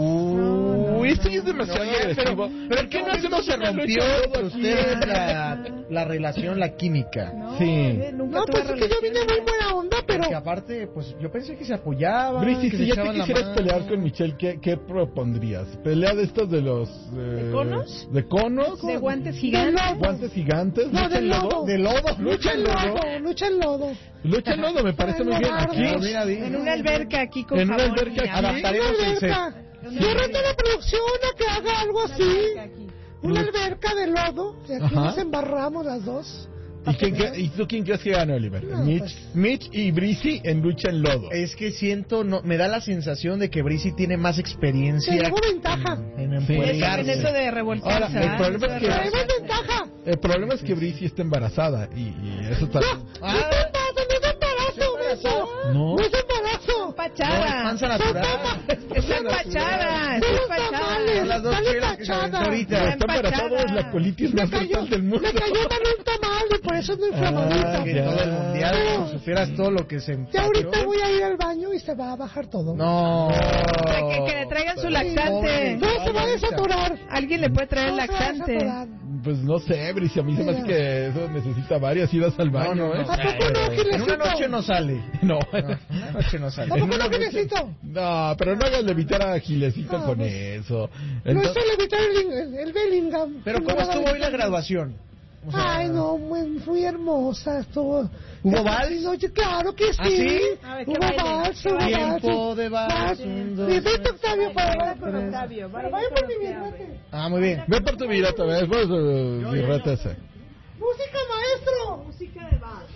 Uy, esto es demasiado agresivo. Pero ¿qué no hacemos? Se rompió por ustedes la, la relación, la química. No, sí. Eh, no, pues es que yo vine muy buena onda, pero... Porque aparte, pues yo pensé que se apoyaban. Brisi, que si se ya te quisieras pelear con Michelle, ¿qué, ¿qué propondrías? ¿Pelea de estos de los... Eh, ¿De conos? ¿De conos? ¿De guantes gigantes? ¿Guantes gigantes? No, de lodo. ¿De lodo? Lucha en lodo. Lucha en lodo. Lucha en lodo, me parece muy bien. Aquí. En una alberca aquí con En una jabón alberca y aquí. Adaptaremos el set. Yo reto a la producción a que haga algo así. Una alberca de lodo. Y aquí nos embarramos las dos. ¿Y, quién, ¿Y tú quién crees que gana, Oliver? No, Mitch, pues. Mitch y Brisi en lucha en lodo. Es que siento, no, me da la sensación de que Brisi tiene más experiencia. Tengo ventaja. En Sí, en eso de revolcarse. Ahora, el problema es que... Tengo ventaja. El problema es que Brisi está embarazada y, y eso está... No, ah, no es embarazo, beso. No. No es embarazo. Empachada. No, es panza natural. Está empachada. Está empachada. Son las dos chelas que se aventó ahorita. Está embarazada, es la colitis más mortal del mundo. Me cayó mal un tamal y por eso es muy inflamadito. Ah, que todo el mundial, si supieras todo lo que se... Ya ahorita voy a ir al baño y se va a bajar todo. No. Que, que le traigan su laxante. No se va a desaturar. Alguien le puede traer el No se va a laxante. desaturar. Pues no sé, Brisi, a mí se me hace que eso necesita varias idas al baño, No, no, ¿eh? no. ¿A poco no, En una noche no sale. No, En una noche no sale. ¿A poco no, Gilecito? no, pero no hagas levitar a Gilecito No, con pues, eso. No Entonces, es evitar el, el, el Bellingham. Pero ¿cómo estuvo hoy la graduación? O sea, Ay, no, muy, muy hermosa estuvo. ¿Hubo vals? No, yo, claro que sí. ¿Ah, sí? A ver, ¿qué Hubo baile? vals, ¿Qué hubo baile? vals. Tiempo de vals. Un, dos, Sí, vete, tres, Octavio, para Baila ver. con Octavio. Pero Baila vaya con por mi Octavio. birrete. Ah, muy bien. ve por tu vida otra vez, pues, uh, birrete ese. ¡Música, maestro! Música de vals.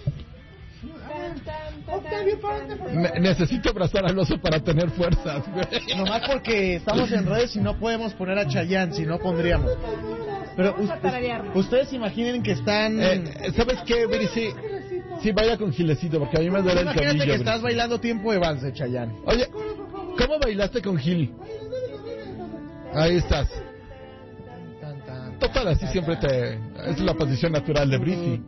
Octavio, párate, por favor. Ne- necesito abrazar al oso para tener fuerzas, güey. Nomás porque estamos en redes y no podemos poner a Chayanne, si no pondríamos. Pero Vamos a us- tararearlo. ustedes imaginen que están... Eh, ¿Sabes qué, Brisi? Sí, vaya con Gilecito, porque a mí me duele el Imagínate tobillo. que estás Brisi. bailando tiempo de vals de Chayanne. Oye, ¿cómo bailaste con Gil? Ahí estás. Total, así siempre te... Es la posición natural de Brisi.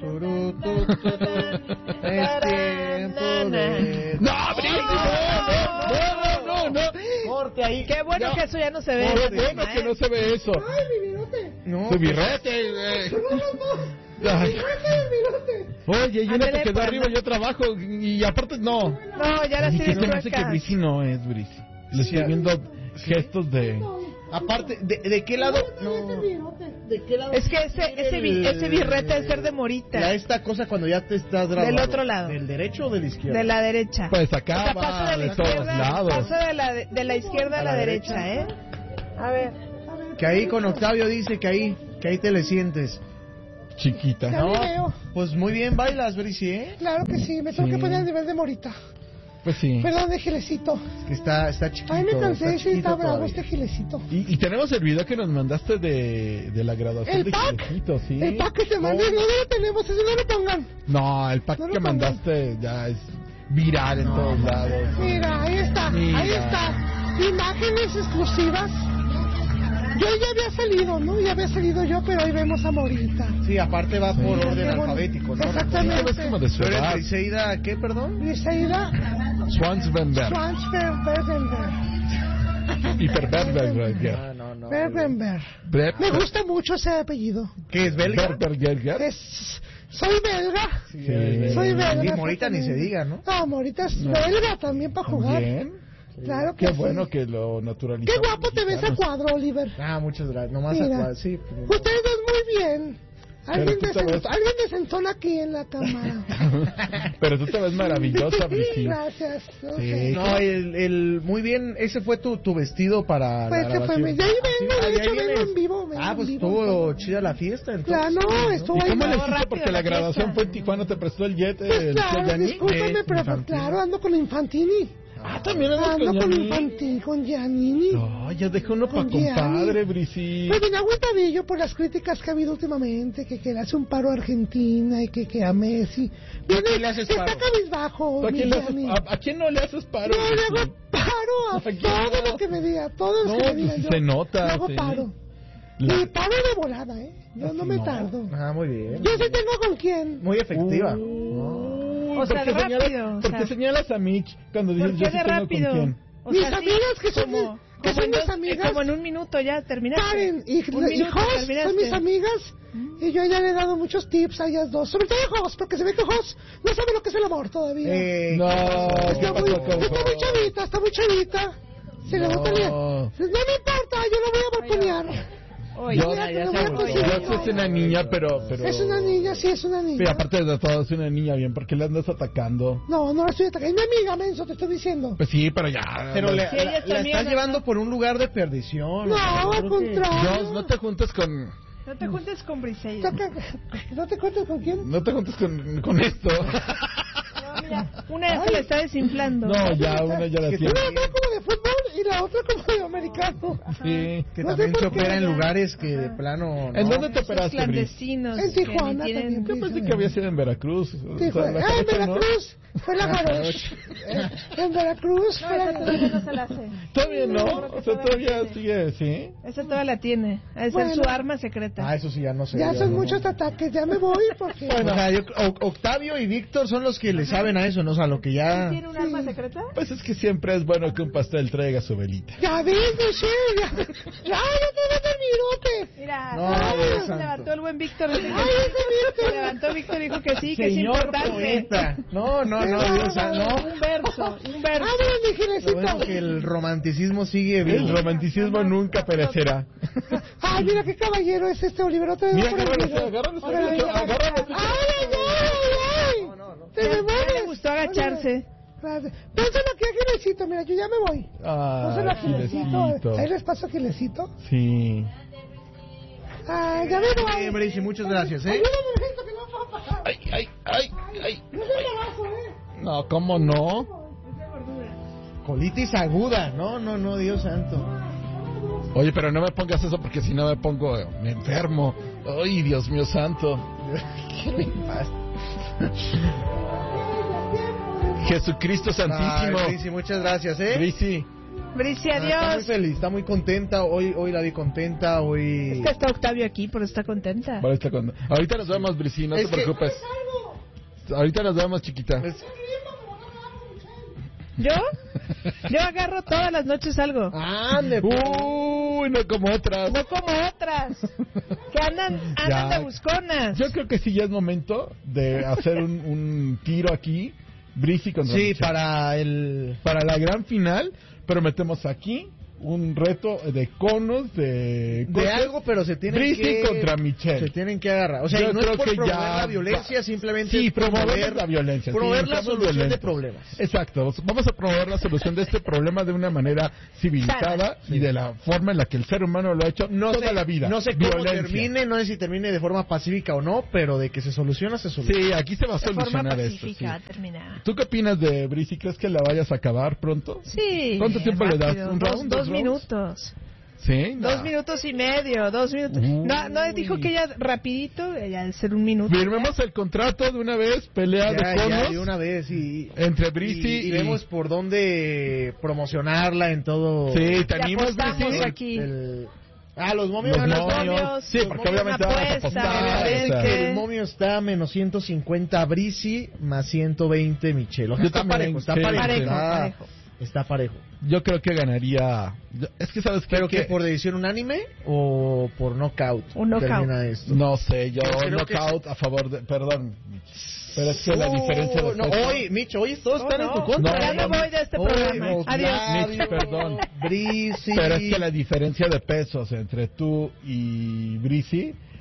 Es tiempo de... ¡No, Brisi! ¡No, no, no, no! no. Corte ahí. Qué bueno No. que eso ya no se ve. Qué bueno que no se ve eso. ¡Ay, mi virote! No, Tu birrete, güey. Ay. ¡Birrete del virote! Oye, y una Ándale, te quedó pues, arriba, no. yo trabajo y aparte no. No, ya las Ni que tienes se me hace que chuecas. Brisi no es Brisi. Le estoy viendo gestos de... aparte, ¿de, de qué lado? No. ¿De qué lado? Es que ese, ese, bi- ese birrete es ser de Ya Morita. esta cosa cuando ya te estás grabando. Del otro lado. ¿Del derecho o del izquierdo? De la derecha. Pues acá O sea, va pasa de la de todos izquierda, lados. pasa de la, de, de la izquierda a la, derecha, ¿eh? A ver. Que ahí con Octavio dice que ahí, que ahí te le sientes. Chiquita. Ya No, me veo. pues muy bien bailas, Brisi, ¿eh? Claro que sí, me tengo Sí. que poner al nivel de Morita. Pues sí. Perdón, de Gilecito. Que está, está chiquito. Ay, me cansé, sí, chiquito está bravo todavía. este Gilecito. Y, y tenemos el video que nos mandaste de, de la graduación El de pack. Gilecito, ¿sí? El pack que te mandé, no, no lo tenemos, ese no lo pongan. No, el pack No lo que pongan. mandaste ya es viral en todos lados. Mira, ahí está, Mira. ahí está. Imágenes exclusivas. Yo ya había salido, ¿no? Ya había salido yo, pero ahí vemos a Morita. Sí, aparte va por orden Qué bonito. alfabético, ¿no? Exactamente. Es como de su ¿Tú eres edad. Briseida, qué, perdón? Briseida Swansvenberg. Schwarzbergenberg. Hiperberberger. Ah, no, no. Bergenberg. Me gusta mucho ese apellido. ¿Qué es belga? Berberger. Es... Soy belga. Sí, Soy belga. Y Morita ni se diga, ¿no? No, Morita es belga también para jugar. Bien. Claro que Qué sí. bueno que lo naturalizó. Qué guapo te ves a cuadro, Oliver. Ah, muchas gracias. Nomás Mira. a sí. Ustedes dos muy bien. Alguien, tú te desent... ves... Alguien desentona aquí en la cámara. Pero tú te ves maravillosa, Brisi. Gracias. No, Sí, sé. no, el, el, muy bien, ese fue tu, tu vestido para Pues la este fue grabación. mi... De ahí vengo, Ah, de ¿de hecho ahí vengo vienes? en vivo. Vengo Ah, pues en vivo, estuvo entonces. chida la fiesta, entonces. Claro, no, estuvo ¿Y cómo ahí. le No, hiciste? Porque la grabación fue en Tijuana, ¿te prestó el jet? Pues el claro, Gianni? discúlpame, pero pues, claro, ando con Infantini. Ah, también andas ando con con Gianni. Infantini, con Giannini. No, ya dejé uno para Con Gianni. compadre, Brisi. Pues bien agüitadillo por las críticas que ha habido últimamente, que, que le hace un paro a Argentina y que, que a Messi. Viene, quién le haces está paro? cabizbajo, ¿A mi quién, le haces, Gianni. a, a quién no le haces paro? No, le Brisi? hago paro a quién todo no? lo que me diga, todos los No, que me pues digan. sí yo se nota, le hago sí. paro. La- Y paro de volada, ¿eh? Yo no me no. tardo. Ah, muy bien. Yo sí tengo con quién. Muy efectiva. Uy, O sea, ¿por qué rápido, señalas, o ¿por qué sea. señalas a Mitch cuando dices ¿Por yo qué sí de tengo rápido? con quién? O Mis sea, sí, amigas que son, como, que como son en mis dos- amigas. Como en un minuto ya terminaste. Karen y, Un y minuto Jos terminaste. son mis amigas y yo ya le he dado muchos tips a ellas dos, sobre todo a Jos, porque se ve que Jos no sabe lo que es el amor todavía. Eh, No, ¿qué está, muy, pasó con está muy Jos? chavita, está muy chavita. Se le va a salir. No me importa, yo lo voy a balconear. Oye, Yo, Mira, ya te lo se voy a volvió. conseguir. yo es una niña, pero, pero... Es una niña, sí, es una niña. Pero aparte de todo, es una niña bien, ¿por qué le andas atacando? No, no la estoy atacando. Es mi amiga, menso, te estoy diciendo. Pues sí, pero ya... Pero le, Sí, ella la, es tu la amiga, estás ¿no? llevando por un lugar de perdición. No, Yo al creo que- contrario. Jos, no te juntes con... no te juntes con Briseida. No te- ¿No te cuentas con quién? No te juntes con, con esto. No, mira, una ya se le está desinflando. No, ya, una ya la Que tiene. Una va como de fútbol y la otra como de americano. Sí. Que No sé también por se qué, opera en ya. lugares que de plano... ¿En ¿no? dónde te Esos operaste, Bris? clandestinos. En que ni Tijuana tienen- también. Yo pensé que había sido en Veracruz. O Sí, sea, fue. la Ah, en jarocha, ¿no? Veracruz fue la Jarocha. Eh, En Veracruz No, fue esa la todavía no se la hace. Todavía no, Yo creo que o sea, todavía todavía tiene. sigue, ¿sí? Esa todavía la tiene. Ha de ser Bueno. su arma secreta. Ah, eso sí, ya no sé. Ya son no. muchos ataques, ya me voy porque... Bueno, o sea, yo- O- Octavio y Víctor son los que le saben a eso, ¿no? O sea, lo que ya... ¿Tiene un arma secreta? Pues es que siempre es bueno que un pastel traiga su velita. Ya ves, Michelle, ya, ya, ya te ves el mirote. Mira, No, ah, Dios se santo. levantó el buen Víctor. Dijo que Ay, sí. ese Víctor. Se levantó Víctor y dijo que sí, que es Señor importante. poeta. No, no, no, Dios santo, no. Un verso, un verso. Ábrele, mi Lo gilecito. bueno que el romanticismo sigue El vivo. romanticismo nunca perecerá. Ay, mira qué caballero es este Oliverote. Mira, agárralo, agárralo, agárralo, agárralo. ¡Ay, ay, ay! ¡Te me Ya le mueres! gustó agacharse. Gracias. Pónselo aquí a Gilecito, mira, yo ya me voy. Pónselo a Ah, Gilecito. Gilecito. Ahí les paso a Gilecito. Sí. Ay, ya me voy. Bien, Brice, muchas gracias, ¿eh? Ayúdame, Jorgito, que no puedo pasar. Ay, ay, ay, ay. No es embarazo, ¿eh? No, ¿cómo no? Colitis aguda. No, no, no, Dios santo. Oye, pero no me pongas eso porque si no me pongo, me enfermo. Ay, Dios mío santo. ¿Qué le pasa? Jesucristo Santísimo. Ay, Brice, muchas gracias, ¿eh? Brisi. Brice, Ah, está muy adiós. feliz, está muy contenta. Hoy, hoy la vi contenta. Hoy. Es que está Octavio aquí, pero está contenta. Vale, está con- Ahorita nos vemos, Brisi, no Es te que- preocupes. Ahorita nos vemos, chiquita. Es- ¿Yo? Yo agarro todas las noches algo. Ande, pues. Uy, no como otras. No como otras. Que andan, andan Ya. de busconas. Yo creo que sí ya es momento de hacer un, un tiro aquí, Brisi contra Sí, Michelle. para el. Para la gran final, pero metemos aquí un reto de conos, de... De cosas. algo, pero se tienen Brisi que. contra Michelle. Se tienen que agarrar. O sea, Yo y no es creo por que promover ya la violencia, va- simplemente Sí, es promover promover la violencia. Promover sí, la estamos solución violentos. de problemas. Exacto. Vamos a promover la solución de este problema de una manera civilizada y de la forma en la que el ser humano lo ha hecho No toda sé, la vida. no sé cómo Violencia. termine, no sé si termine de forma pacífica o no, pero de que se soluciona, se soluciona. Sí, aquí se va a De forma solucionar esto. pacífica sí. va a terminar. ¿Tú qué opinas de Brisi? ¿Crees que la vayas a acabar pronto? Sí. ¿Cuánto tiempo le das? rápido. ¿Un dos, round, dos dos rounds? minutos. Sí. No. Dos minutos y medio, dos minutos. Uy. No, no dijo que ella rapidito, ella debe ser un minuto. Firmemos el contrato de una vez, pelea Ya, de ya, conos de una vez y, entre Brisi y, y, y vemos por dónde promocionarla en todo. Sí, ¿te Ya animas, apostamos Brisi? aquí. El- Ah, los momios. Los Ah, los momios. momios. Sí, Los porque momios, obviamente una vamos a apuesta, apostar. obviamente. o sea. El momio está a menos ciento cincuenta Brisi más ciento veinte Michelle. O sea, Yo está también, parejo, está sí. parejo. Parejo, está, parejo. está parejo. Yo creo que ganaría. yo- Es que sabes qué? ¿Pero que que por decisión unánime o por knockout? Un knockout. Termina esto. No sé, yo Yo creo que knockout a favor de. Perdón. Pero es que la diferencia de Oh, no, peso- hoy, Micho, hoy todos No, están no, en tu contra. no, ya me no, voy de este Hoy, programa. Octavio, Adiós. Mitch, perdón. Brisi. Pero es que la diferencia de pesos entre tú y Brisi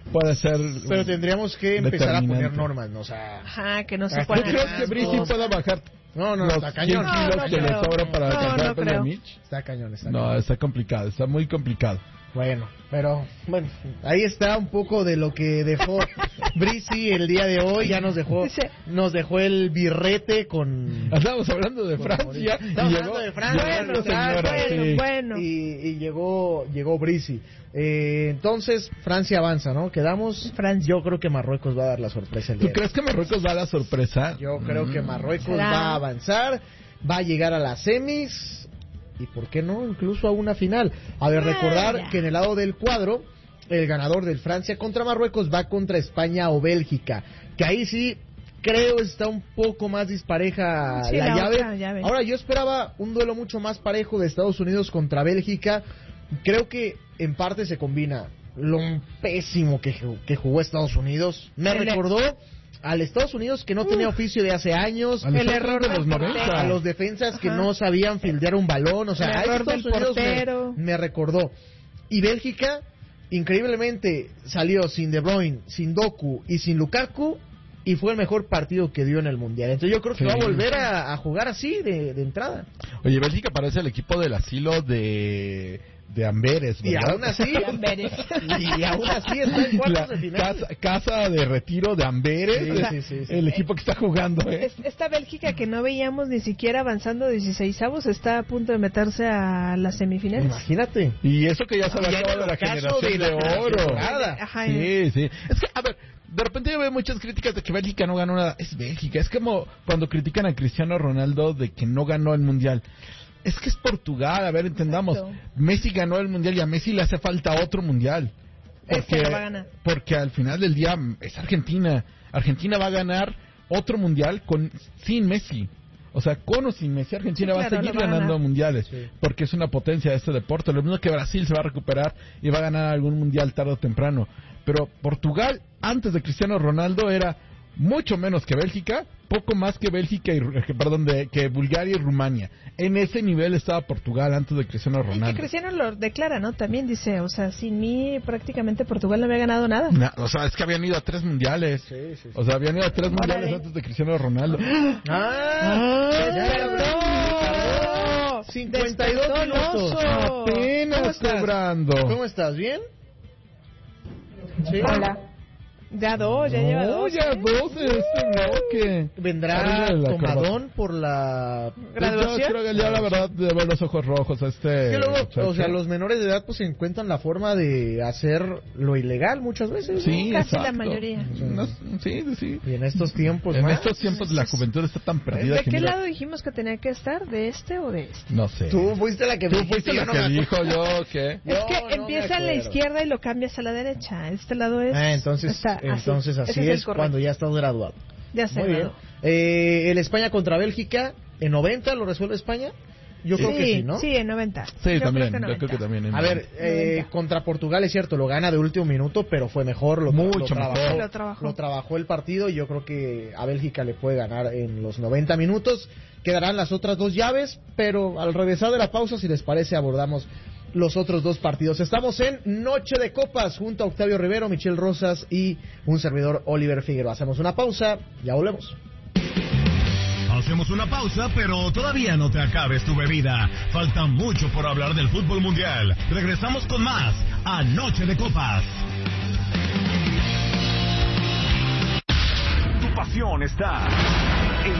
puede ser. Pero tendríamos que empezar a poner determinante. normas, ¿no? O sea, Ajá, que no se ¿tú pueda. ¿Tú crees que Brice pueda bajar No, no, los está cien cañón. kilos No, no que le creo. sobran para No, alcanzar no a Peña creo. Está Mitch? Está cañón, está No, cañón. está complicado, está muy complicado. Bueno, pero bueno, ahí está un poco de lo que dejó Brizi el día de hoy. Ya nos dejó, nos dejó el birrete con. Estábamos hablando de Francia y Estamos llegó, hablando de Francia, llegó bueno, esta señora, bueno, sí. bueno. Y, y llegó, llegó Brizi. Eh, entonces Francia avanza, ¿no? Quedamos. Francia. Yo creo que Marruecos va a dar la sorpresa el ¿Tú día de hoy. crees que Marruecos da la sorpresa? Yo creo Mm. que Marruecos ¿Será? va a avanzar, va a llegar a las semis y, ¿por qué no? Incluso a una final. A ver, recordar Vaya. que en el lado del cuadro, el ganador del Francia contra Marruecos va contra España o Bélgica, que ahí sí creo está un poco más dispareja Sí, la, la llave. otra llave. Ahora, yo esperaba un duelo mucho más parejo de Estados Unidos contra Bélgica. Creo que en parte se combina lo pésimo que, ju- que jugó Estados Unidos. Me El- recordó al Estados Unidos que no tenía oficio de hace años, Al El Estados error de del los noventa. portero. a los defensas que Ajá. no sabían fildear un balón, o sea, El a error Estados del Unidos me, portero. me recordó. Y Bélgica, increíblemente, salió sin De Bruyne, sin Doku y sin Lukaku, y fue el mejor partido que dio en el Mundial. Entonces yo creo que Sí. va a volver a, a jugar así de, de entrada. Oye, Bélgica parece el equipo del asilo de, de Amberes, Y ¿verdad? aún así, Amberes. y, y aún así está en cuartos La de final. casa, casa de retiro de Amberes, Sí, es sí, sí, sí. el equipo que está jugando, ¿eh? Es- Esta Bélgica que no veíamos ni siquiera avanzando dieciseisavos está a punto de meterse a las semifinales. Imagínate. Y eso que ya se Y había en acabado el la caso generación de de, la oro. temporada. Ajá, Sí, sí. Es que, a ver, de repente yo veo muchas críticas de que Bélgica no ganó nada. Es Bélgica. Es como cuando critican a Cristiano Ronaldo de que no ganó el Mundial. Es que es Portugal, a ver, entendamos. Exacto. Messi ganó el Mundial y a Messi le hace falta otro Mundial. Este lo va a ganar. Porque al final del día es Argentina. Argentina va a ganar otro Mundial con sin Messi. O sea, con o sin Messi, Argentina Sí, va a claro, seguir lo va a ganando ganar. mundiales. Porque es una potencia de este deporte. Lo mismo que Brasil se va a recuperar y va a ganar algún mundial tarde o temprano. Pero Portugal, antes de Cristiano Ronaldo, era mucho menos que Bélgica, poco más que Bélgica y Ru- que, perdón, de, que Bulgaria y Rumania. En ese nivel estaba Portugal antes de Cristiano Y que Ronaldo. Cristiano lo declara, ¿no? También dice, o sea, sin mí prácticamente Portugal no había ganado nada. Na- o sea, es que habían ido a tres mundiales. O sea, habían ido a tres mundiales Órale. antes de Cristiano Ronaldo. ¡Ah! ¡Despertó! cincuenta y dos ¡Despertó el minutos. oso! ¿Cómo Apenas estás? cobrando. ¿Cómo estás? ¿Bien? Sí. Hola. Ya dos, ya lleva No, dos. ya ¿eh? dos en este bloque. ¿Vendrá Arriba de la tomadón por la ¿Graduación? Yo creo que ya la verdad de ver los ojos rojos a este. Es que luego, muchacho. o sea, los menores de edad pues encuentran la forma de hacer lo ilegal muchas veces. ¿no? Sí, Casi la exacto. mayoría. No, sí, sí. Y en estos tiempos En más. estos tiempos la juventud está tan perdida ¿De que qué mira, lado dijimos que tenía que estar? ¿De este o de este? no sé. Tú fuiste la que Tú me dijiste, fuiste la yo no que me dijo acuerdo. yo que. Yo es que no me empieza a la acuerdo. izquierda y lo cambias a la derecha. Este lado es... Ah, entonces, está así. entonces así Ese es, el correcto. cuando ya estás graduado. Ya se Muy bien. graduó. Eh, el España contra Bélgica, ¿en noventa lo resuelve España? Yo creo que sí, ¿no? Sí, en noventa. Sí, Yo también. creo que Yo creo que también. A ver, eh, contra Portugal es cierto, lo gana de último minuto, pero fue mejor, lo, Mucho lo trabajó, mejor. Sí, lo trabajó. lo trabajó el partido y yo creo que a Bélgica le puede ganar en los noventa minutos. Quedarán las otras dos llaves, pero al regresar de la pausa, si les parece, abordamos los otros dos partidos. Estamos en Noche de Copas junto a Octavio Rivero, Michelle Rosas y un servidor Oliver Figueroa. Hacemos una pausa, ya volvemos. Hacemos una pausa, pero todavía no te acabes tu bebida. Falta mucho por hablar del fútbol mundial. Regresamos con más a Noche de Copas. Tu pasión está